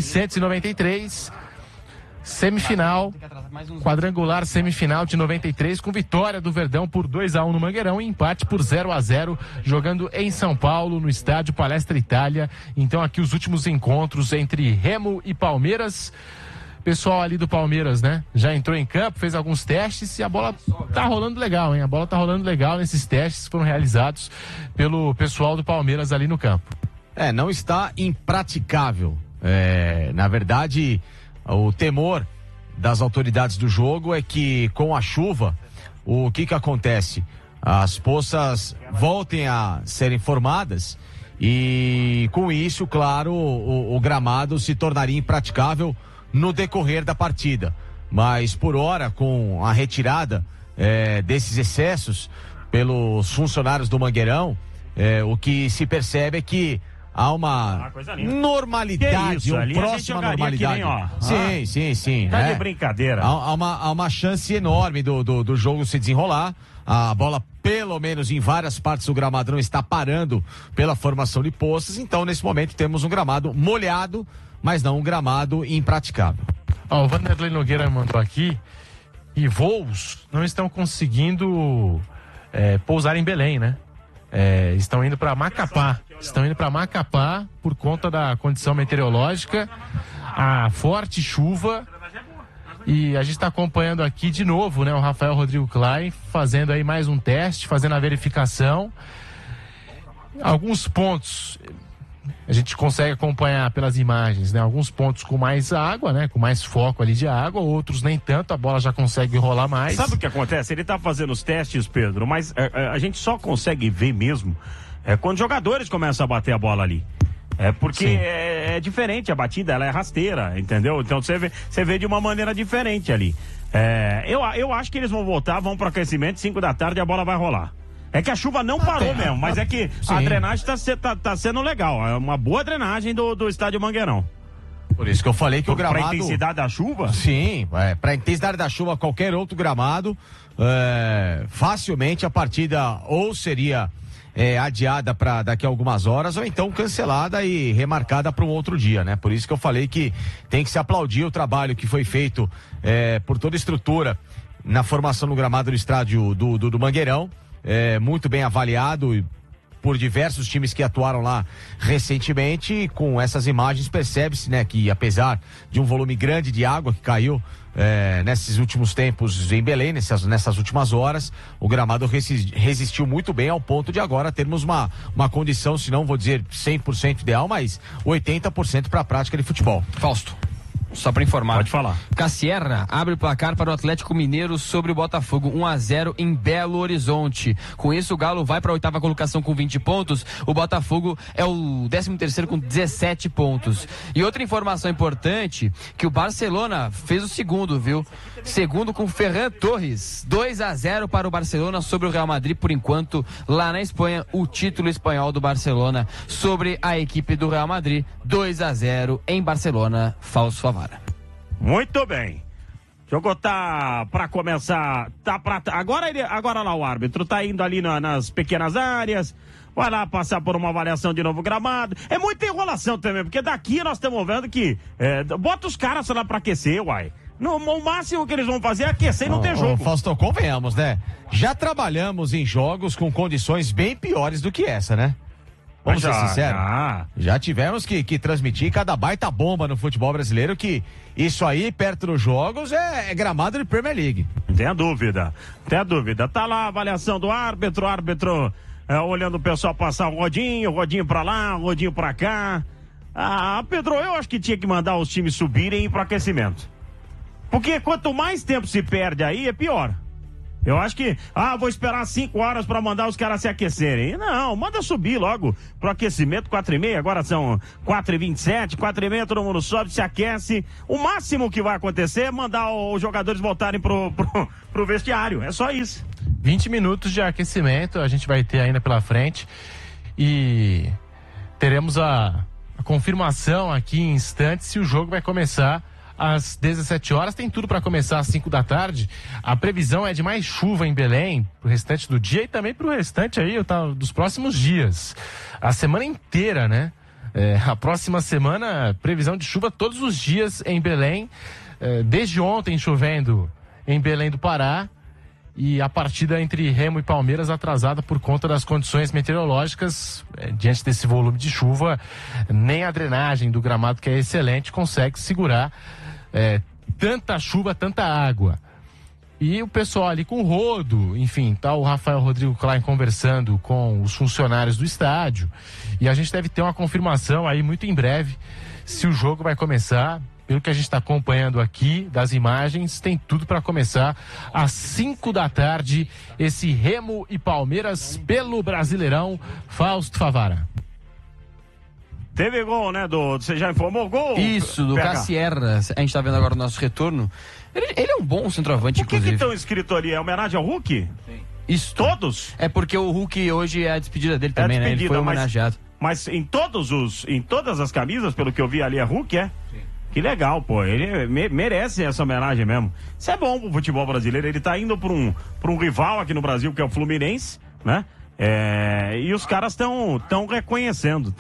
1993, semifinal, quadrangular semifinal de 93, com vitória do Verdão por 2-1 no Mangueirão e empate por 0-0, jogando em São Paulo, no estádio Palestra Itália. Então aqui os últimos encontros entre Remo e Palmeiras. Pessoal ali do Palmeiras, né, já entrou em campo, fez alguns testes e a bola tá rolando legal, hein? A bola tá rolando legal nesses testes que foram realizados pelo pessoal do Palmeiras ali no campo. Não está impraticável. Na verdade, o temor das autoridades do jogo é que com a chuva, o que acontece? As poças voltem a serem formadas e com isso, claro, o gramado se tornaria impraticável no decorrer da partida. Mas por hora, com a retirada desses excessos pelos funcionários do Mangueirão, o que se percebe é que há uma normalidade, uma próxima normalidade. Sim. Tá de brincadeira. Há uma chance enorme do jogo se desenrolar. A bola, pelo menos em várias partes do gramado, não está parando pela formação de poças. Então, nesse momento, temos um gramado molhado, mas não um gramado impraticável. O Vanderlei Nogueira mandou aqui e voos não estão conseguindo pousar em Belém, né? Estão indo para Macapá. Por conta da condição meteorológica, a forte chuva. E a gente está acompanhando aqui de novo, né? O Rafael Rodrigo Klein fazendo aí mais um teste, fazendo a verificação. Alguns pontos a gente consegue acompanhar pelas imagens, né? Alguns pontos com mais água, né? Com mais foco ali de água, outros nem tanto, a bola já consegue rolar mais. Sabe o que acontece? Ele tá fazendo os testes, Pedro, mas a gente só consegue ver mesmo quando jogadores começam a bater a bola ali. Porque é diferente a batida, ela é rasteira, entendeu? Então você vê de uma maneira diferente ali. Eu acho que eles vão voltar, vão pro aquecimento, 5 da tarde a bola vai rolar. É que a chuva não parou mesmo, mas é que a drenagem tá sendo legal. É uma boa drenagem do estádio Mangueirão. Por isso que eu falei que o gramado... Pra intensidade da chuva? Sim, pra intensidade da chuva, qualquer outro gramado, facilmente a partida ou seria adiada para daqui a algumas horas, ou então cancelada e remarcada para um outro dia, né? Por isso que eu falei que tem que se aplaudir o trabalho que foi feito por toda a estrutura na formação no gramado do estádio do Mangueirão. Muito bem avaliado por diversos times que atuaram lá recentemente, e com essas imagens percebe-se, né, que apesar de um volume grande de água que caiu nesses últimos tempos em Belém, nessas últimas horas, o gramado resistiu muito bem ao ponto de agora termos uma condição, se não vou dizer 100% ideal, mas 80% para a prática de futebol. Fausto, só para informar. Pode falar. Cassierra abre o placar para o Atlético Mineiro sobre o Botafogo, 1-0 em Belo Horizonte. Com isso, o Galo vai para a 8ª colocação com 20 pontos. O Botafogo é o 13º com 17 pontos. E outra informação importante, que o Barcelona fez o segundo, viu? Segundo com Ferran Torres. 2-0 para o Barcelona sobre o Real Madrid, por enquanto, lá na Espanha, o título espanhol do Barcelona sobre a equipe do Real Madrid. 2-0 em Barcelona. Fausto Favara. Muito bem. O jogo tá pra começar. Agora lá o árbitro tá indo ali nas pequenas áreas. Vai lá passar por uma avaliação de novo gramado. É muita enrolação também, porque daqui nós estamos vendo que bota os caras lá pra aquecer, uai. O máximo que eles vão fazer é aquecer e não ter jogo. Fausto, convenhamos, né? Já trabalhamos em jogos com condições bem piores do que essa, né? Vamos ser sinceros. Já tivemos que transmitir cada baita bomba no futebol brasileiro, que isso aí, perto dos jogos, é gramado de Premier League. Tem a dúvida. Tá lá a avaliação do árbitro olhando o pessoal passar o rodinho pra lá, rodinho pra cá. Pedro, eu acho que tinha que mandar os times subirem e ir pro aquecimento. Porque quanto mais tempo se perde aí, é pior. Eu acho que, vou esperar 5 horas pra mandar os caras se aquecerem. Não, manda subir logo pro aquecimento, 4h30, agora são 4h27, 4h30, todo mundo sobe, se aquece. O máximo que vai acontecer é mandar os jogadores voltarem pro vestiário, é só isso. 20 minutos de aquecimento a gente vai ter ainda pela frente e teremos a confirmação aqui em instantes se o jogo vai começar às 17 horas, tem tudo para começar às 5 da tarde. A previsão é de mais chuva em Belém pro restante do dia e também pro restante aí dos próximos dias. A semana inteira, né? A próxima semana, previsão de chuva todos os dias em Belém. Desde ontem chovendo em Belém do Pará. E a partida entre Remo e Palmeiras atrasada por conta das condições meteorológicas. Diante desse volume de chuva, nem a drenagem do gramado, que é excelente, consegue segurar tanta chuva, tanta água. E o pessoal ali com rodo, enfim, tá o Rafael Rodrigo Klein conversando com os funcionários do estádio. E a gente deve ter uma confirmação aí muito em breve se o jogo vai começar. Pelo que a gente está acompanhando aqui das imagens, tem tudo para começar às 5 da tarde, esse Remo e Palmeiras pelo Brasileirão. Fausto Favara. Teve gol, né? Você já informou o gol? Isso, do Cassierra. A gente tá vendo agora o nosso retorno. Ele é um bom centroavante, inclusive. Por que estão escrito ali? É homenagem ao Hulk? Sim. Isso. Todos? É porque o Hulk hoje é a despedida dele também, né? Ele foi homenageado. Mas em todas as camisas, pelo que eu vi ali, é Hulk, é? Sim. Que legal, pô. Ele merece essa homenagem mesmo. Isso é bom pro futebol brasileiro. Ele tá indo pra um rival aqui no Brasil, que é o Fluminense, né? E os caras estão reconhecendo.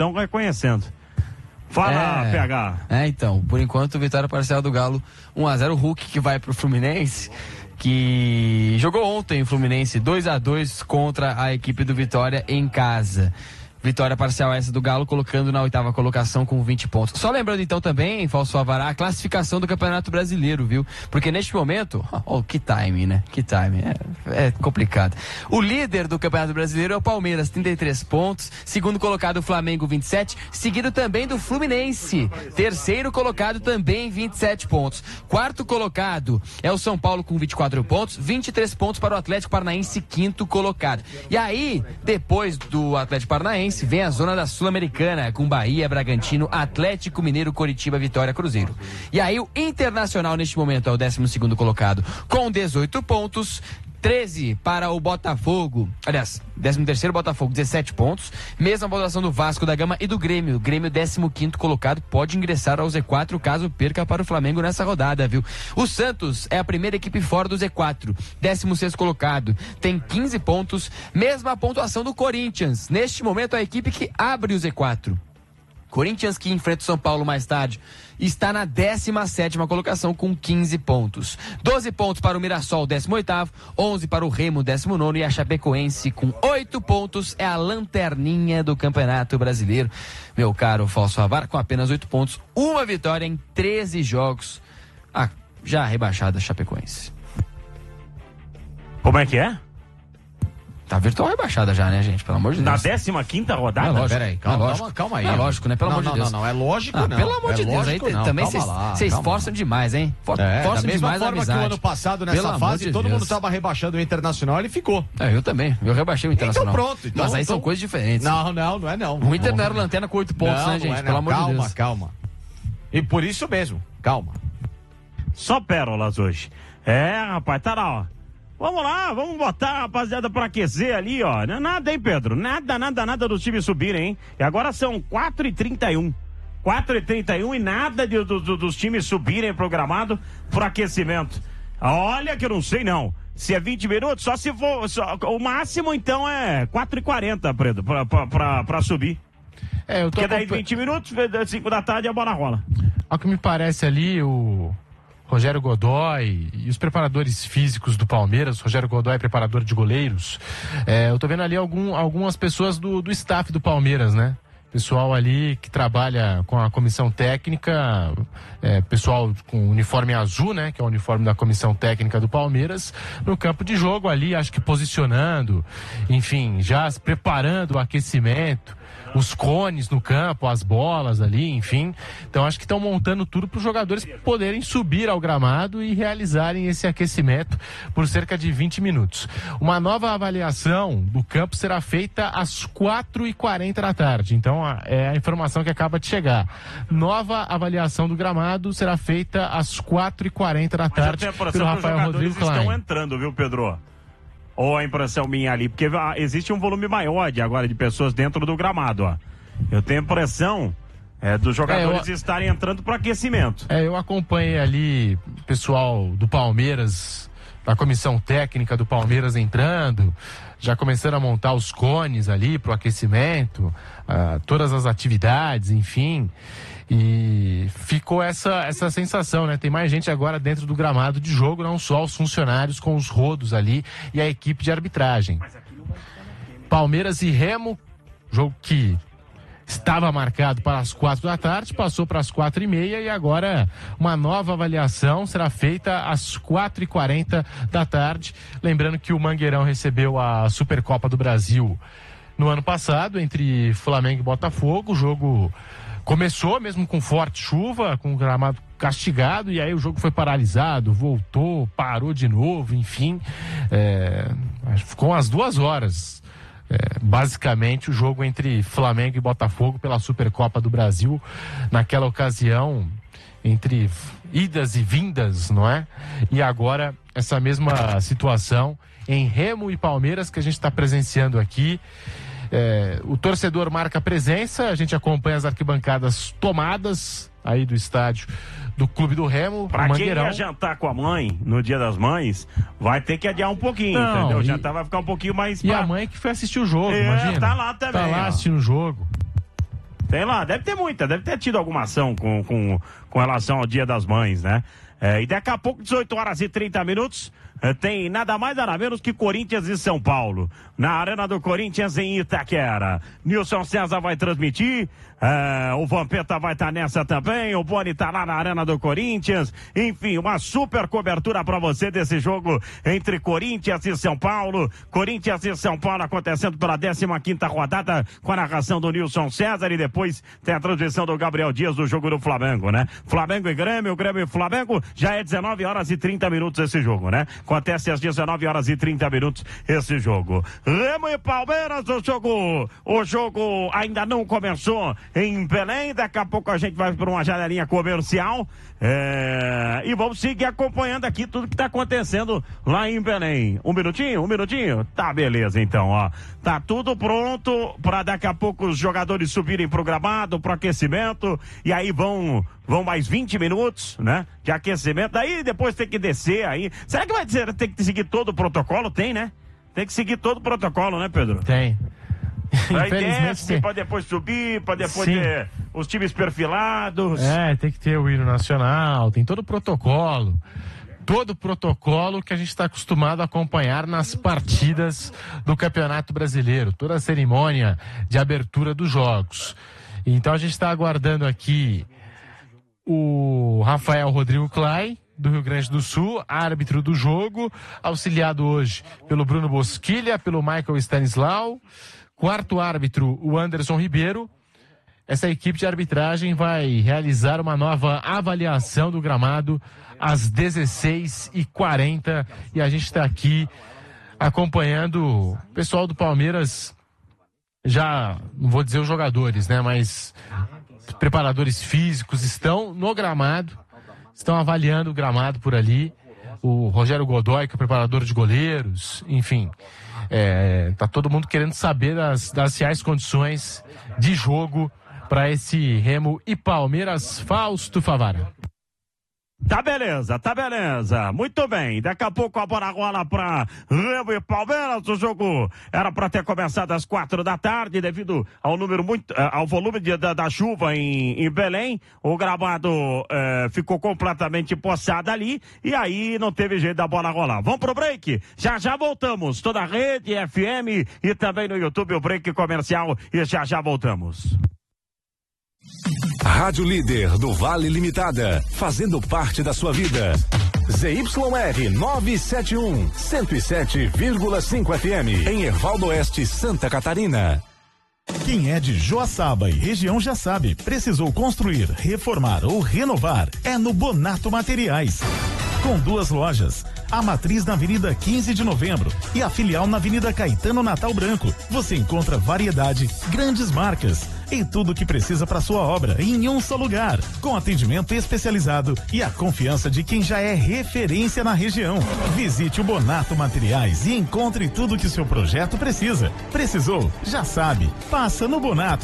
Fala, PH. Então, por enquanto, vitória parcial do Galo, 1-0. O Hulk que vai pro Fluminense, que jogou ontem o Fluminense 2-2 contra a equipe do Vitória em casa. Vitória parcial essa do Galo, colocando na 8ª colocação com 20 pontos. Só lembrando então também, Fausto Favara, a classificação do Campeonato Brasileiro, viu? Porque neste momento, que timing, né? Que timing, é complicado. O líder do Campeonato Brasileiro é o Palmeiras, 33 pontos. Segundo colocado o Flamengo, 27. Seguido também do Fluminense. Terceiro colocado também, 27 pontos. Quarto colocado é o São Paulo com 24 pontos. 23 pontos para o Atlético Paranaense, quinto colocado. E aí, depois do Atlético Paranaense, vem a zona da Sul-Americana, com Bahia, Bragantino, Atlético Mineiro, Coritiba, Vitória, Cruzeiro. E aí o Internacional neste momento é o 12º colocado, com 18 pontos, 13 para o Botafogo, aliás, 13º Botafogo, 17 pontos, mesma pontuação do Vasco da Gama e do Grêmio. Grêmio 15º colocado, pode ingressar ao Z4 caso perca para o Flamengo nessa rodada, viu? O Santos é a primeira equipe fora do Z4, 16º colocado, tem 15 pontos, mesma pontuação do Corinthians. Neste momento a equipe que abre o Z4. Corinthians, que enfrenta o São Paulo mais tarde, está na 17ª colocação com 15 pontos. 12 pontos para o Mirassol, 18º, 11 para o Remo, 19º, e a Chapecoense com 8 pontos é a lanterninha do Campeonato Brasileiro. Meu caro Fausto Favara, com apenas 8 pontos, uma vitória em 13 jogos. Já rebaixada a Chapecoense. Como é que é? Tá virtual rebaixada já, né, gente? Pelo amor de Deus. Na 15ª rodada? Não, peraí, calma aí. É lógico, né? Pelo amor de Deus. Não, é lógico não. Pelo amor de Deus, aí também vocês forçam demais, hein? Forçam demais a amizade. Que o ano passado, nessa fase, todo mundo tava rebaixando o Internacional, ele ficou. Eu também. Eu rebaixei o Internacional. Então pronto. Mas aí são coisas diferentes. Não é não. O Inter não era lanterna com 8 pontos, né, gente? Pelo amor de Deus. Calma. E por isso mesmo, calma. Só pérolas hoje. Rapaz, tá lá, ó. Vamos lá, vamos botar a rapaziada pra aquecer ali, ó. Não é nada, hein, Pedro? Nada dos times subirem, hein? E agora são 4h31. 4h31 e nada dos times subirem programado pro aquecimento. Olha que eu não sei, não. Se é 20 minutos, só se for... o máximo, então, é 4h40, Pedro, pra subir. Porque daí 20 minutos, 5 da tarde a bola rola. Ao que me parece ali, o Rogério Godoy e os preparadores físicos do Palmeiras. Rogério Godoy é preparador de goleiros. Eu tô vendo ali algumas pessoas do staff do Palmeiras, né? Pessoal ali que trabalha com a comissão técnica, pessoal com uniforme azul, né? Que é o uniforme da comissão técnica do Palmeiras, no campo de jogo ali, acho que posicionando, enfim, já preparando o aquecimento, os cones no campo, as bolas ali, enfim. Então acho que estão montando tudo para os jogadores poderem subir ao gramado e realizarem esse aquecimento por cerca de 20 minutos. Uma nova avaliação do campo será feita às 4h40 da tarde. Então é a informação que acaba de chegar. Nova avaliação do gramado será feita às 4h40 da tarde pelo Rafael Rodrigo Klein. Estão entrando, viu, Pedro? Ou a impressão minha ali, porque existe um volume maior agora de pessoas dentro do gramado, ó. Eu tenho a impressão dos jogadores estarem entrando para aquecimento. Eu acompanhei ali o pessoal do Palmeiras, da comissão técnica do Palmeiras entrando, já começando a montar os cones ali para o aquecimento, todas as atividades, enfim. E ficou essa sensação, né? Tem mais gente agora dentro do gramado de jogo, não só os funcionários com os rodos ali e a equipe de arbitragem. Palmeiras e Remo, jogo que estava marcado para as 4 da tarde, passou para as 4h30 e agora uma nova avaliação será feita às 4h40 da tarde. Lembrando que o Mangueirão recebeu a Supercopa do Brasil no ano passado, entre Flamengo e Botafogo. O jogo começou mesmo com forte chuva, com o gramado castigado, e aí o jogo foi paralisado, voltou, parou de novo, enfim. Ficou umas 2 horas. Basicamente o jogo entre Flamengo e Botafogo pela Supercopa do Brasil, naquela ocasião, entre idas e vindas, não é? E agora essa mesma situação em Remo e Palmeiras que a gente está presenciando aqui. O torcedor marca presença, a gente acompanha as arquibancadas tomadas aí do estádio do Clube do Remo. Pra quem ia jantar com a mãe no Dia das Mães, vai ter que adiar um pouquinho, entendeu? O jantar vai ficar um pouquinho mais... E a mãe que foi assistir o jogo, imagina. Tá lá também. Tá lá assistindo o jogo. Tem lá, deve ter tido alguma ação com relação ao Dia das Mães, né? E daqui a pouco, 18h30, tem nada mais nada menos que Corinthians e São Paulo, na Arena do Corinthians em Itaquera. Nilson César vai transmitir, o Vampeta vai estar nessa também, o Boni tá lá na Arena do Corinthians. Enfim, uma super cobertura para você desse jogo entre Corinthians e São Paulo. Corinthians e São Paulo acontecendo pela 15ª rodada, com a narração do Nilson César, e depois tem a transmissão do Gabriel Dias do jogo do Flamengo, né? Flamengo e Grêmio, Grêmio e Flamengo. Já é 19h30 esse jogo, né? Acontece às 19h30 esse jogo. Remo e Palmeiras, o jogo ainda não começou em Belém. Daqui a pouco a gente vai para uma janelinha comercial e vamos seguir acompanhando aqui tudo que está acontecendo lá em Belém. Um minutinho? Tá, beleza, então, ó. Tá tudo pronto para daqui a pouco os jogadores subirem pro gramado, pro aquecimento, e aí vão mais 20 minutos, né, de aquecimento, daí depois tem que descer aí. Será que vai ter que seguir todo o protocolo? Tem, né? Tem que seguir todo o protocolo, né, Pedro? Tem. Aí desce, pra depois subir, pra depois ter os times perfilados. Tem que ter o hino nacional, tem todo o protocolo. Todo o protocolo que a gente está acostumado a acompanhar nas partidas do Campeonato Brasileiro. Toda a cerimônia de abertura dos jogos. Então a gente está aguardando aqui o Rafael Rodrigo Klein, do Rio Grande do Sul, árbitro do jogo, auxiliado hoje pelo Bruno Bosquilha, pelo Michael Stanislau. Quarto árbitro, o Anderson Ribeiro. Essa equipe de arbitragem vai realizar uma nova avaliação do gramado às 16h40 e a gente está aqui acompanhando o pessoal do Palmeiras, já não vou dizer os jogadores, né, mas os preparadores físicos estão no gramado, estão avaliando o gramado por ali. O Rogério Godoy, que é o preparador de goleiros, enfim, tá todo mundo querendo saber das reais condições de jogo para esse Remo e Palmeiras. Fausto Favara. Tá beleza. Muito bem. Daqui a pouco a bola rola pra Remo e Palmeiras. O jogo era pra ter começado às 4 da tarde, devido ao número ao volume da chuva em Belém. O gramado ficou completamente poçado ali e aí não teve jeito da bola rolar. Vamos pro break? Já voltamos. Toda a rede, FM e também no YouTube o break comercial e já voltamos. Rádio Líder do Vale Limitada, fazendo parte da sua vida. ZYR 971, 107,5 FM, em Ervaldo Oeste, Santa Catarina. Quem é de Joaçaba e região já sabe, precisou construir, reformar ou renovar, é no Bonato Materiais. Com 2 lojas, a matriz na Avenida 15 de Novembro e a filial na Avenida Caetano Natal Branco. Você encontra variedade, grandes marcas e tudo o que precisa para sua obra em um só lugar, com atendimento especializado e a confiança de quem já é referência na região. Visite o Bonato Materiais e encontre tudo que seu projeto precisa. Precisou? Já sabe. Passa no Bonato.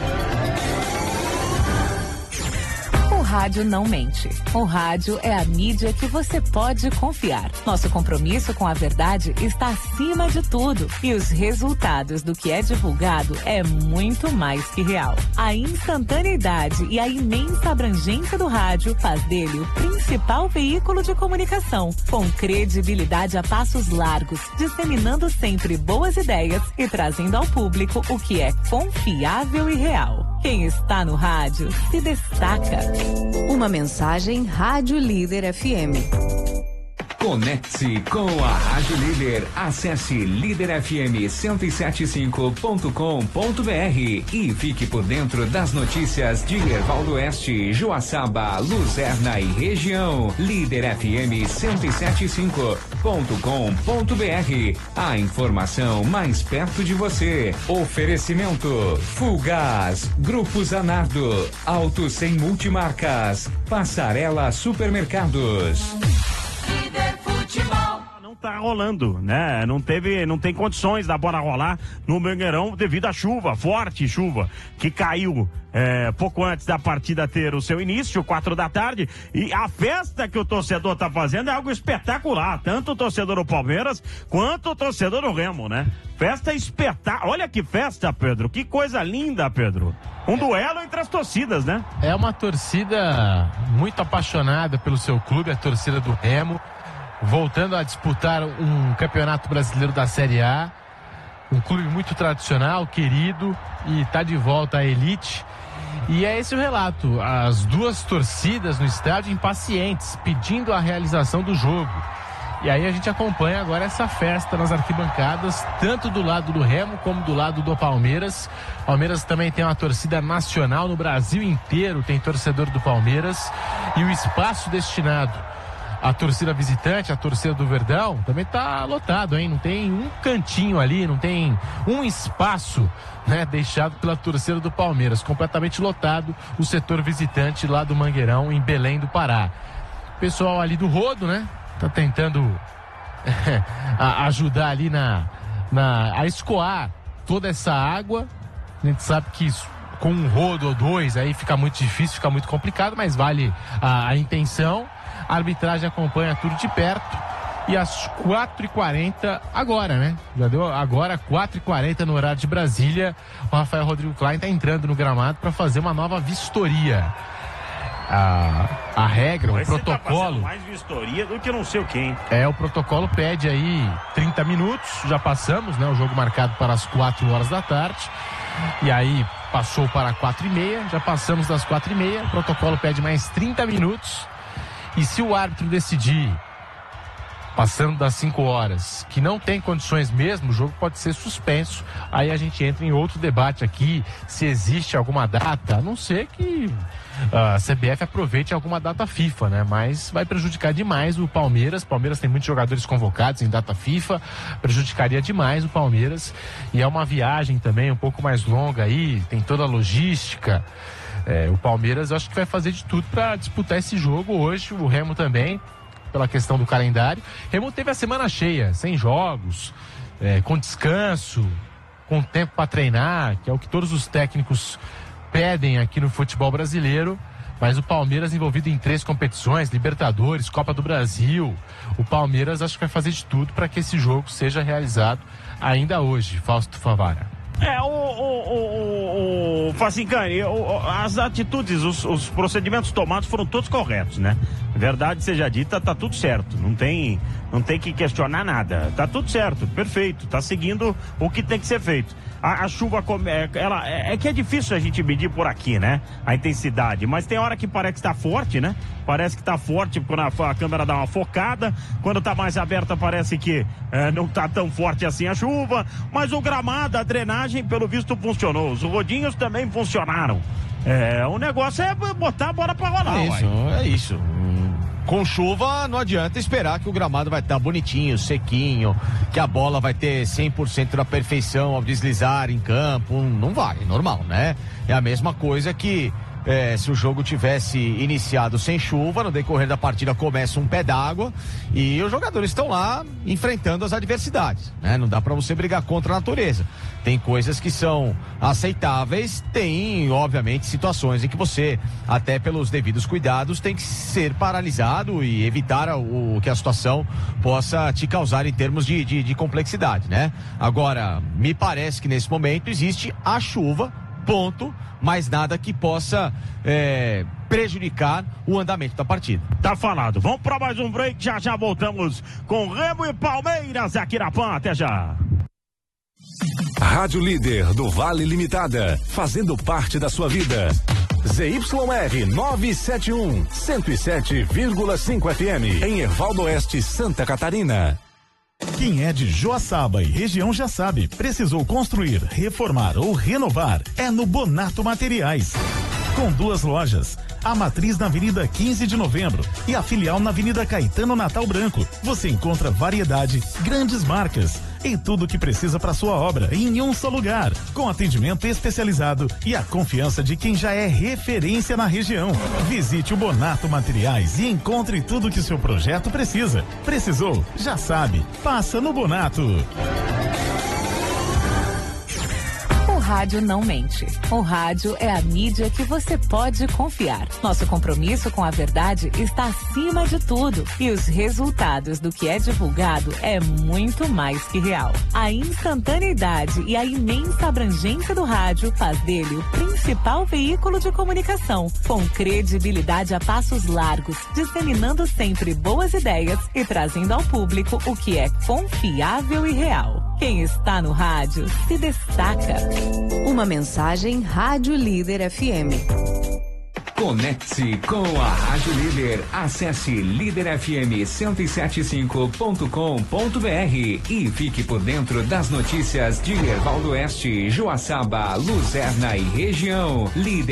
O rádio não mente. O rádio é a mídia que você pode confiar. Nosso compromisso com a verdade está acima de tudo. E os resultados do que é divulgado é muito mais que real. A instantaneidade e a imensa abrangência do rádio faz dele o principal veículo de comunicação, com credibilidade a passos largos, disseminando sempre boas ideias e trazendo ao público o que é confiável e real. Quem está no rádio se destaca. Uma mensagem Rádio Líder FM. Conecte-se com a Rádio Líder. Acesse liderfm1075.com.br e fique por dentro das notícias de Ervaldo Oeste, Joaçaba, Luzerna e região. liderfm1075.com.br. A informação mais perto de você. Oferecimento Fulgaz, Grupo Zanardo, Auto Sem Multimarcas, Passarela Supermercados. Não tá rolando, né? Não tem condições da bola rolar no Mangueirão devido à chuva, forte chuva, que caiu pouco antes da partida ter o seu início, 4 da tarde, e a festa que o torcedor tá fazendo é algo espetacular, tanto o torcedor do Palmeiras quanto o torcedor do Remo, né? Festa espetacular, olha que festa, Pedro, que coisa linda, Pedro. Um duelo entre as torcidas, né? É uma torcida muito apaixonada pelo seu clube, a torcida do Remo, voltando a disputar um campeonato brasileiro da Série A, um clube muito tradicional, querido, e está de volta à elite. E é esse o relato, as duas torcidas no estádio impacientes, pedindo a realização do jogo. E aí a gente acompanha agora essa festa nas arquibancadas, tanto do lado do Remo como do lado do Palmeiras. Palmeiras também tem uma torcida nacional, no Brasil inteiro tem torcedor do Palmeiras, e o espaço destinado a torcida visitante, a torcida do Verdão, também tá lotado, hein? Não tem um cantinho ali, não tem um espaço, né, deixado pela torcida do Palmeiras. Completamente lotado o setor visitante lá do Mangueirão, em Belém do Pará. O pessoal ali do rodo, né? Tá tentando ajudar ali a escoar toda essa água. A gente sabe que isso, com um rodo ou dois, aí fica muito difícil, fica muito complicado, mas vale a intenção. A arbitragem acompanha tudo de perto. E às 4h40, agora, né? Já deu agora 4h40 no horário de Brasília. O Rafael Rodrigo Klein está entrando no gramado para fazer uma nova vistoria. A regra, o protocolo. Tá mais vistoria do que não sei o quê, hein? O protocolo pede aí 30 minutos. Já passamos, né? O jogo marcado para as 4 horas da tarde. E aí passou para 4h30. Já passamos das 4h30. O protocolo pede mais 30 minutos. E se o árbitro decidir, passando das 5 horas, que não tem condições mesmo, o jogo pode ser suspenso. Aí a gente entra em outro debate aqui, se existe alguma data, a não ser que a CBF aproveite alguma data FIFA, né? Mas vai prejudicar demais o Palmeiras. O Palmeiras tem muitos jogadores convocados em data FIFA, prejudicaria demais o Palmeiras. E é uma viagem também um pouco mais longa aí, tem toda a logística. O Palmeiras, eu acho que vai fazer de tudo para disputar esse jogo hoje. O Remo também, pela questão do calendário. Remo teve a semana cheia, sem jogos, com descanso, com tempo para treinar, que é o que todos os técnicos pedem aqui no futebol brasileiro. Mas o Palmeiras envolvido em 3 competições, Libertadores, Copa do Brasil, o Palmeiras acho que vai fazer de tudo para que esse jogo seja realizado ainda hoje, Fausto Favara. O Facincani, as atitudes, os procedimentos tomados foram todos corretos, né? Verdade seja dita, tá tudo certo. Não tem que questionar nada. Tá tudo certo, perfeito. Tá seguindo o que tem que ser feito. A chuva, que é difícil a gente medir por aqui, né? A intensidade. Mas tem hora que parece que tá forte, né? Parece que tá forte quando a câmera dá uma focada. Quando tá mais aberta, parece que não tá tão forte assim a chuva. Mas o gramado, a drenagem, pelo visto, funcionou. Os rodinhos também funcionaram. O negócio é botar a bola pra rolar. É isso. Com chuva, não adianta esperar que o gramado vai estar bonitinho, sequinho, que a bola vai ter 100% da perfeição ao deslizar em campo. Não vai, normal, né? É a mesma coisa que se o jogo tivesse iniciado sem chuva, no decorrer da partida começa um pé d'água e os jogadores estão lá enfrentando as adversidades, né? Não dá pra você brigar contra a natureza. Tem coisas que são aceitáveis, tem, obviamente, situações em que você, até pelos devidos cuidados, tem que ser paralisado e evitar que a situação possa te causar em termos de complexidade, né? Agora, me parece que nesse momento existe a chuva, ponto, mais nada que possa prejudicar o andamento da partida. Tá falado. Vamos para mais um break, já voltamos com Remo e Palmeiras aqui na PAN. Até já. Rádio Líder do Vale Limitada, fazendo parte da sua vida. ZYR 971, 107,5 FM, em Ervaldo Oeste, Santa Catarina. Quem é de Joaçaba e região já sabe, precisou construir, reformar ou renovar, é no Bonato Materiais. Com 2 lojas, a matriz na Avenida 15 de Novembro e a filial na Avenida Caetano Natal Branco. Você encontra variedade, grandes marcas e tudo o que precisa para sua obra em um só lugar, com atendimento especializado e a confiança de quem já é referência na região. Visite o Bonato Materiais e encontre tudo que seu projeto precisa. Precisou? Já sabe. Passa no Bonato. O rádio não mente. O rádio é a mídia que você pode confiar. Nosso compromisso com a verdade está acima de tudo. E os resultados do que é divulgado é muito mais que real. A instantaneidade e a imensa abrangência do rádio faz dele o principal veículo de comunicação, com credibilidade a passos largos, disseminando sempre boas ideias e trazendo ao público o que é confiável e real. Quem está no rádio se destaca. Uma mensagem Rádio Líder FM. Conecte-se com a Rádio Líder. Acesse liderfm1075.com.br e fique por dentro das notícias de Ervaldo Oeste, Joaçaba, Luzerna e região.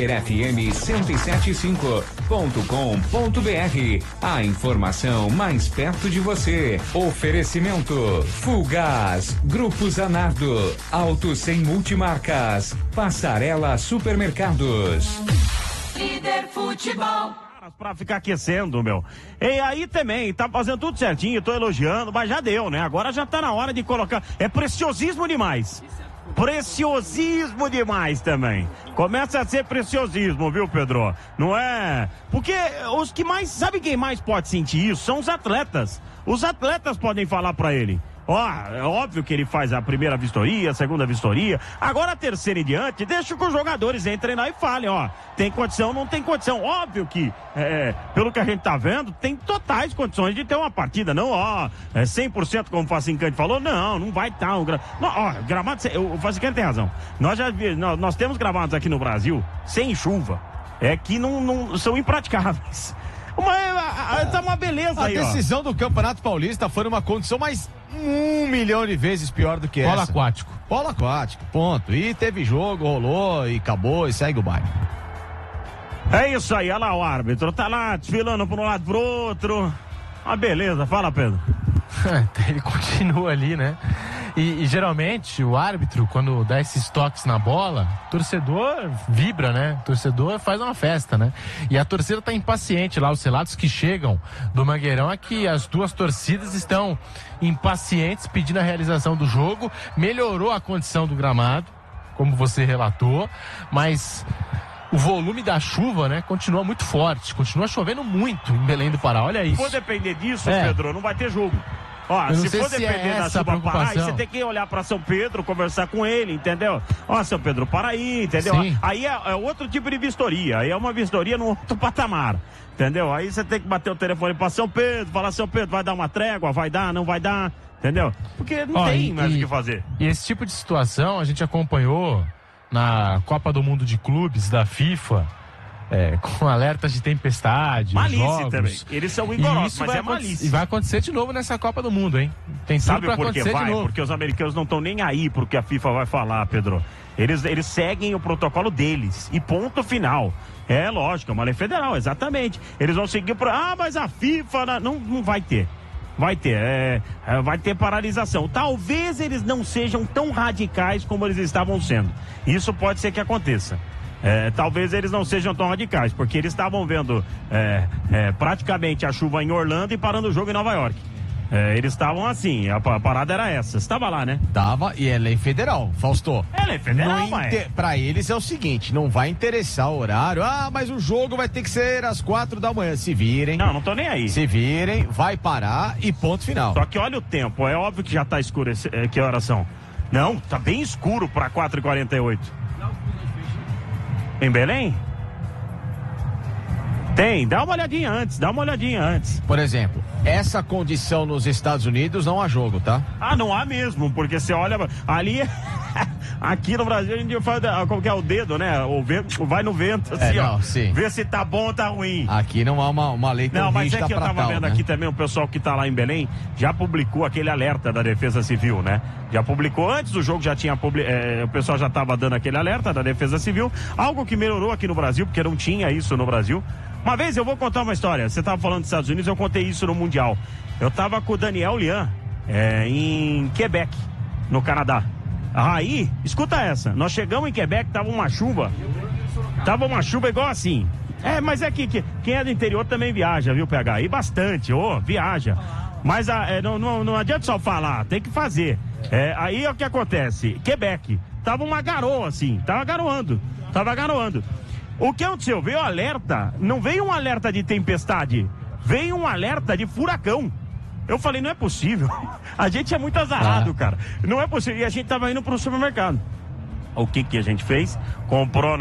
liderfm1075.com.br. A informação mais perto de você. Oferecimento Fulgaz, Grupo Zanardo, Auto Sem Multimarcas, Passarela Supermercados. Líder Futebol. Pra ficar aquecendo, meu. E aí também, tá fazendo tudo certinho, tô elogiando, mas já deu, né? Agora já tá na hora de colocar. É preciosismo demais. Preciosismo demais também. Começa a ser preciosismo, viu, Pedro? Não é? Porque os que mais. Sabe quem mais pode sentir isso? São os atletas. Os atletas podem falar pra ele. É óbvio que ele faz a primeira vistoria, a segunda vistoria, agora a terceira em diante, deixa que os jogadores entrem lá e falem, tem condição, não tem condição. Óbvio que, pelo que a gente tá vendo, tem totais condições de ter uma partida, não, 100% como o Facincani falou, não vai estar gramado, o Facincani tem razão. Nós temos gramados aqui no Brasil, sem chuva, que não são impraticáveis. Tá uma beleza aí, A decisão do Campeonato Paulista foi numa condição mais 1 milhão de vezes pior do que essa. Polo aquático, ponto. E teve jogo, rolou e acabou e segue o baile. É isso aí, olha lá o árbitro, tá lá desfilando pra um lado pro outro. Uma beleza, fala, Pedro. Ele continua ali, né? E geralmente o árbitro, quando dá esses toques na bola, o torcedor vibra, né? O torcedor faz uma festa, né? E a torcida tá impaciente lá. Os relatos que chegam do Mangueirão é que as duas torcidas estão impacientes pedindo a realização do jogo. Melhorou a condição do gramado, como você relatou, mas o volume da chuva, né, continua muito forte, continua chovendo muito em Belém do Pará, olha isso. Se for depender disso, Pedro, não vai ter jogo. Ó, se for depender da chuva parar, aí você tem que olhar para São Pedro, conversar com ele, entendeu? Ó, São Pedro, para aí, entendeu? Sim. Aí é outro tipo de vistoria, aí é uma vistoria no outro patamar, entendeu? Aí você tem que bater o telefone para São Pedro, falar, São Pedro, vai dar uma trégua, vai dar, não vai dar, entendeu? Porque não tem mais o que fazer. E esse tipo de situação a gente acompanhou na Copa do Mundo de Clubes da FIFA, com alertas de tempestade, malícia jogos. Também. Eles são rigorosos, mas é malícia. E vai acontecer de novo nessa Copa do Mundo, hein? Tem tudo pra acontecer de novo. Porque os americanos não estão nem aí pro que a FIFA vai falar, Pedro. Eles seguem o protocolo deles. E ponto final. É lógico, é uma lei federal, exatamente. Eles vão seguir mas a FIFA não vai ter. Vai ter, vai ter paralisação. Talvez eles não sejam tão radicais como eles estavam sendo. Isso pode ser que aconteça. Talvez eles não sejam tão radicais, porque eles estavam vendo praticamente a chuva em Orlando e parando o jogo em Nova York. Eles estavam assim, a parada era essa. Você estava lá, né? Tava, e é lei federal, Fausto. É lei federal, Pra eles é o seguinte, não vai interessar o horário. mas o jogo vai ter que ser às 4 da manhã. Se virem. Não tô nem aí. Se virem, vai parar e ponto final. Só que olha o tempo, é óbvio que já tá escuro. Que horas são? Não, tá bem escuro pra 4h48. Em Belém? Tem, dá uma olhadinha antes. Por exemplo, essa condição nos Estados Unidos não há jogo, tá? Não há mesmo, porque você olha ali, aqui no Brasil a gente faz, como que é o dedo, né? O vento, vai no vento, assim, vê se tá bom ou tá ruim. Aqui não há uma lei tão mas rígida é que eu tava vendo aqui também, o pessoal que tá lá em Belém já publicou aquele alerta da Defesa Civil, né? Já publicou, antes do jogo já tinha, o pessoal já tava dando aquele alerta da Defesa Civil, algo que melhorou aqui no Brasil, porque não tinha isso no Brasil. Uma vez eu vou contar uma história. Você estava falando dos Estados Unidos, eu contei isso no Mundial. Eu estava com o Daniel Lian em Quebec, no Canadá. Aí, escuta essa. Nós chegamos em Quebec, tava uma chuva igual assim. Mas é que quem é do interior também viaja, viu, PH? E bastante, viaja. Mas não adianta só falar, tem que fazer. Aí é o que acontece. Quebec, tava uma garoa assim, tava garoando. O que aconteceu? Veio alerta, não veio um alerta de tempestade, veio um alerta de furacão. Eu falei, não é possível. A gente é muito azarado, cara. Não é possível. E a gente tava indo pro supermercado. O que a gente fez? Comprou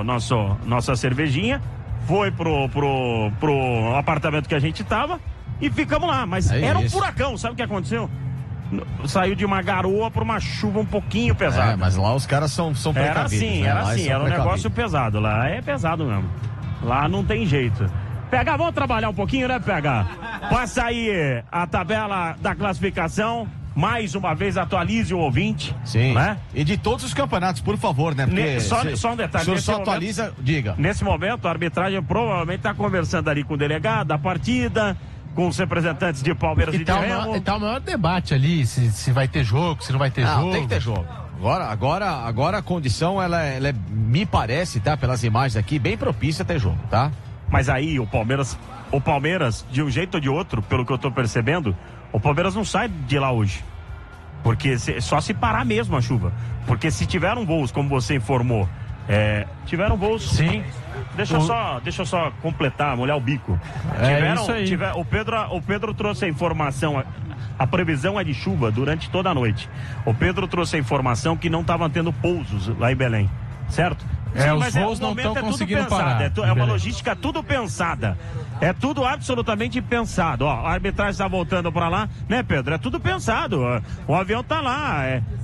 nossa cervejinha, foi pro apartamento que a gente tava e ficamos lá. Mas era um furacão, sabe o que aconteceu? Saiu de uma garoa para uma chuva um pouquinho pesada. Mas lá os caras são precavidos. Era um negócio pesado. Lá é pesado mesmo. Lá não tem jeito. PH, vamos trabalhar um pouquinho, né, PH? Passa aí a tabela da classificação. Mais uma vez, atualize o ouvinte. Sim. Né? E de todos os campeonatos, por favor, né? Porque só um detalhe. O senhor só atualiza, diga. Nesse momento, a arbitragem provavelmente está conversando ali com o delegado da partida, com os representantes de Palmeiras e de Remo. Tá o maior debate ali, se vai ter jogo, se não vai ter jogo. Tem que ter jogo. Agora a condição, ela me parece, tá? Pelas imagens aqui, bem propícia a ter jogo, tá? Mas aí o Palmeiras, de um jeito ou de outro, pelo que eu tô percebendo, o Palmeiras não sai de lá hoje. Porque só se parar mesmo a chuva. Porque se tiveram voos, como você informou, tiveram voos. Sim. Deixa eu só completar, molhar o bico. Isso aí. O Pedro trouxe a informação. A previsão é de chuva durante toda a noite. O Pedro trouxe a informação que não estavam tendo pousos lá em Belém. Certo? Sim, os voos não estão conseguindo parar. É uma logística tudo pensada. É tudo absolutamente pensado. A arbitragem está voltando para lá, né, Pedro? É tudo pensado. O avião tá lá.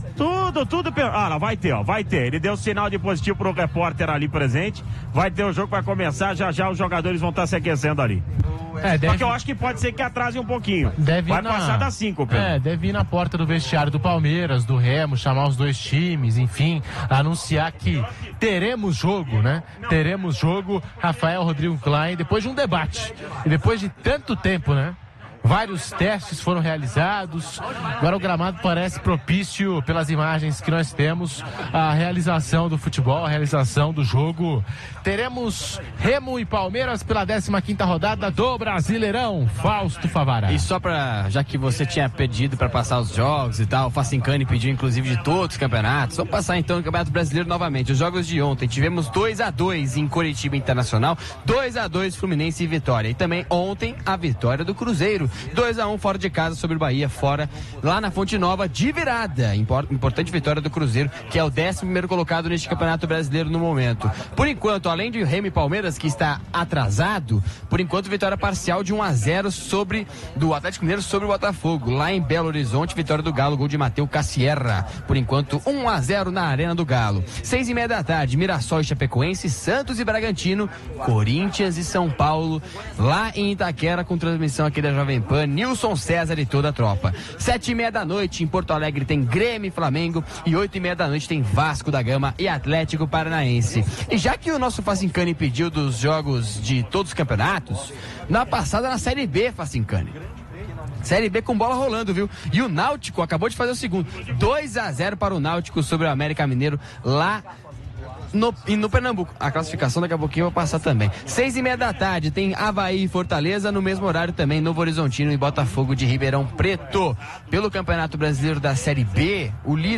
Tudo pensado. Vai ter. Ele deu sinal de positivo pro repórter ali presente. Vai ter o jogo, vai começar. Já os jogadores vão estar se aquecendo ali. Só que eu acho que pode ser que atrase um pouquinho. Vai passar das 5, Pedro. Deve ir na porta do vestiário do Palmeiras, do Remo, chamar os dois times, enfim, anunciar que teremos jogo, né? Teremos jogo, Rafael Rodrigo Klein, depois de um debate. E depois de tanto tempo, né? Vários testes foram realizados. Agora o gramado parece propício, pelas imagens que nós temos, a realização do futebol, a realização do jogo. Teremos Remo e Palmeiras pela 15ª rodada do Brasileirão. Fausto Favara. E só já que você tinha pedido para passar os jogos e tal, o Facincani pediu inclusive de todos os campeonatos. Vamos passar então no Campeonato Brasileiro novamente. Os jogos de ontem tivemos 2-2 em Coritiba Internacional, 2-2 Fluminense e Vitória. E também ontem a vitória do Cruzeiro, 2-1 fora de casa sobre o Bahia, fora lá na Fonte Nova, de virada. Importante vitória do Cruzeiro, que é o 11º colocado neste Campeonato Brasileiro no momento. Por enquanto, além de Remo e Palmeiras, que está atrasado, por enquanto vitória parcial de 1-0 do Atlético Mineiro sobre o Botafogo. Lá em Belo Horizonte, vitória do Galo, gol de Matheus Cassierra. Por enquanto, 1-0 na Arena do Galo. 6:30 da tarde, Mirassol e Chapecoense, Santos e Bragantino, Corinthians e São Paulo, lá em Itaquera, com transmissão aqui da Jovem Pan, Nilson César e toda a tropa. 7:30 da noite, em Porto Alegre tem Grêmio e Flamengo, e 8:30 da noite tem Vasco da Gama e Atlético Paranaense. E já que o nosso Facincani pediu dos jogos de todos os campeonatos, na passada na Série B, Facincani. Série B com bola rolando, viu? E o Náutico acabou de fazer o segundo. 2-0 para o Náutico sobre o América Mineiro lá no Pernambuco. A classificação daqui a pouquinho eu vou passar também. 6:30 da tarde tem Avaí e Fortaleza, no mesmo horário também Novo Horizontino e Botafogo de Ribeirão Preto. Pelo Campeonato Brasileiro da Série B, o líder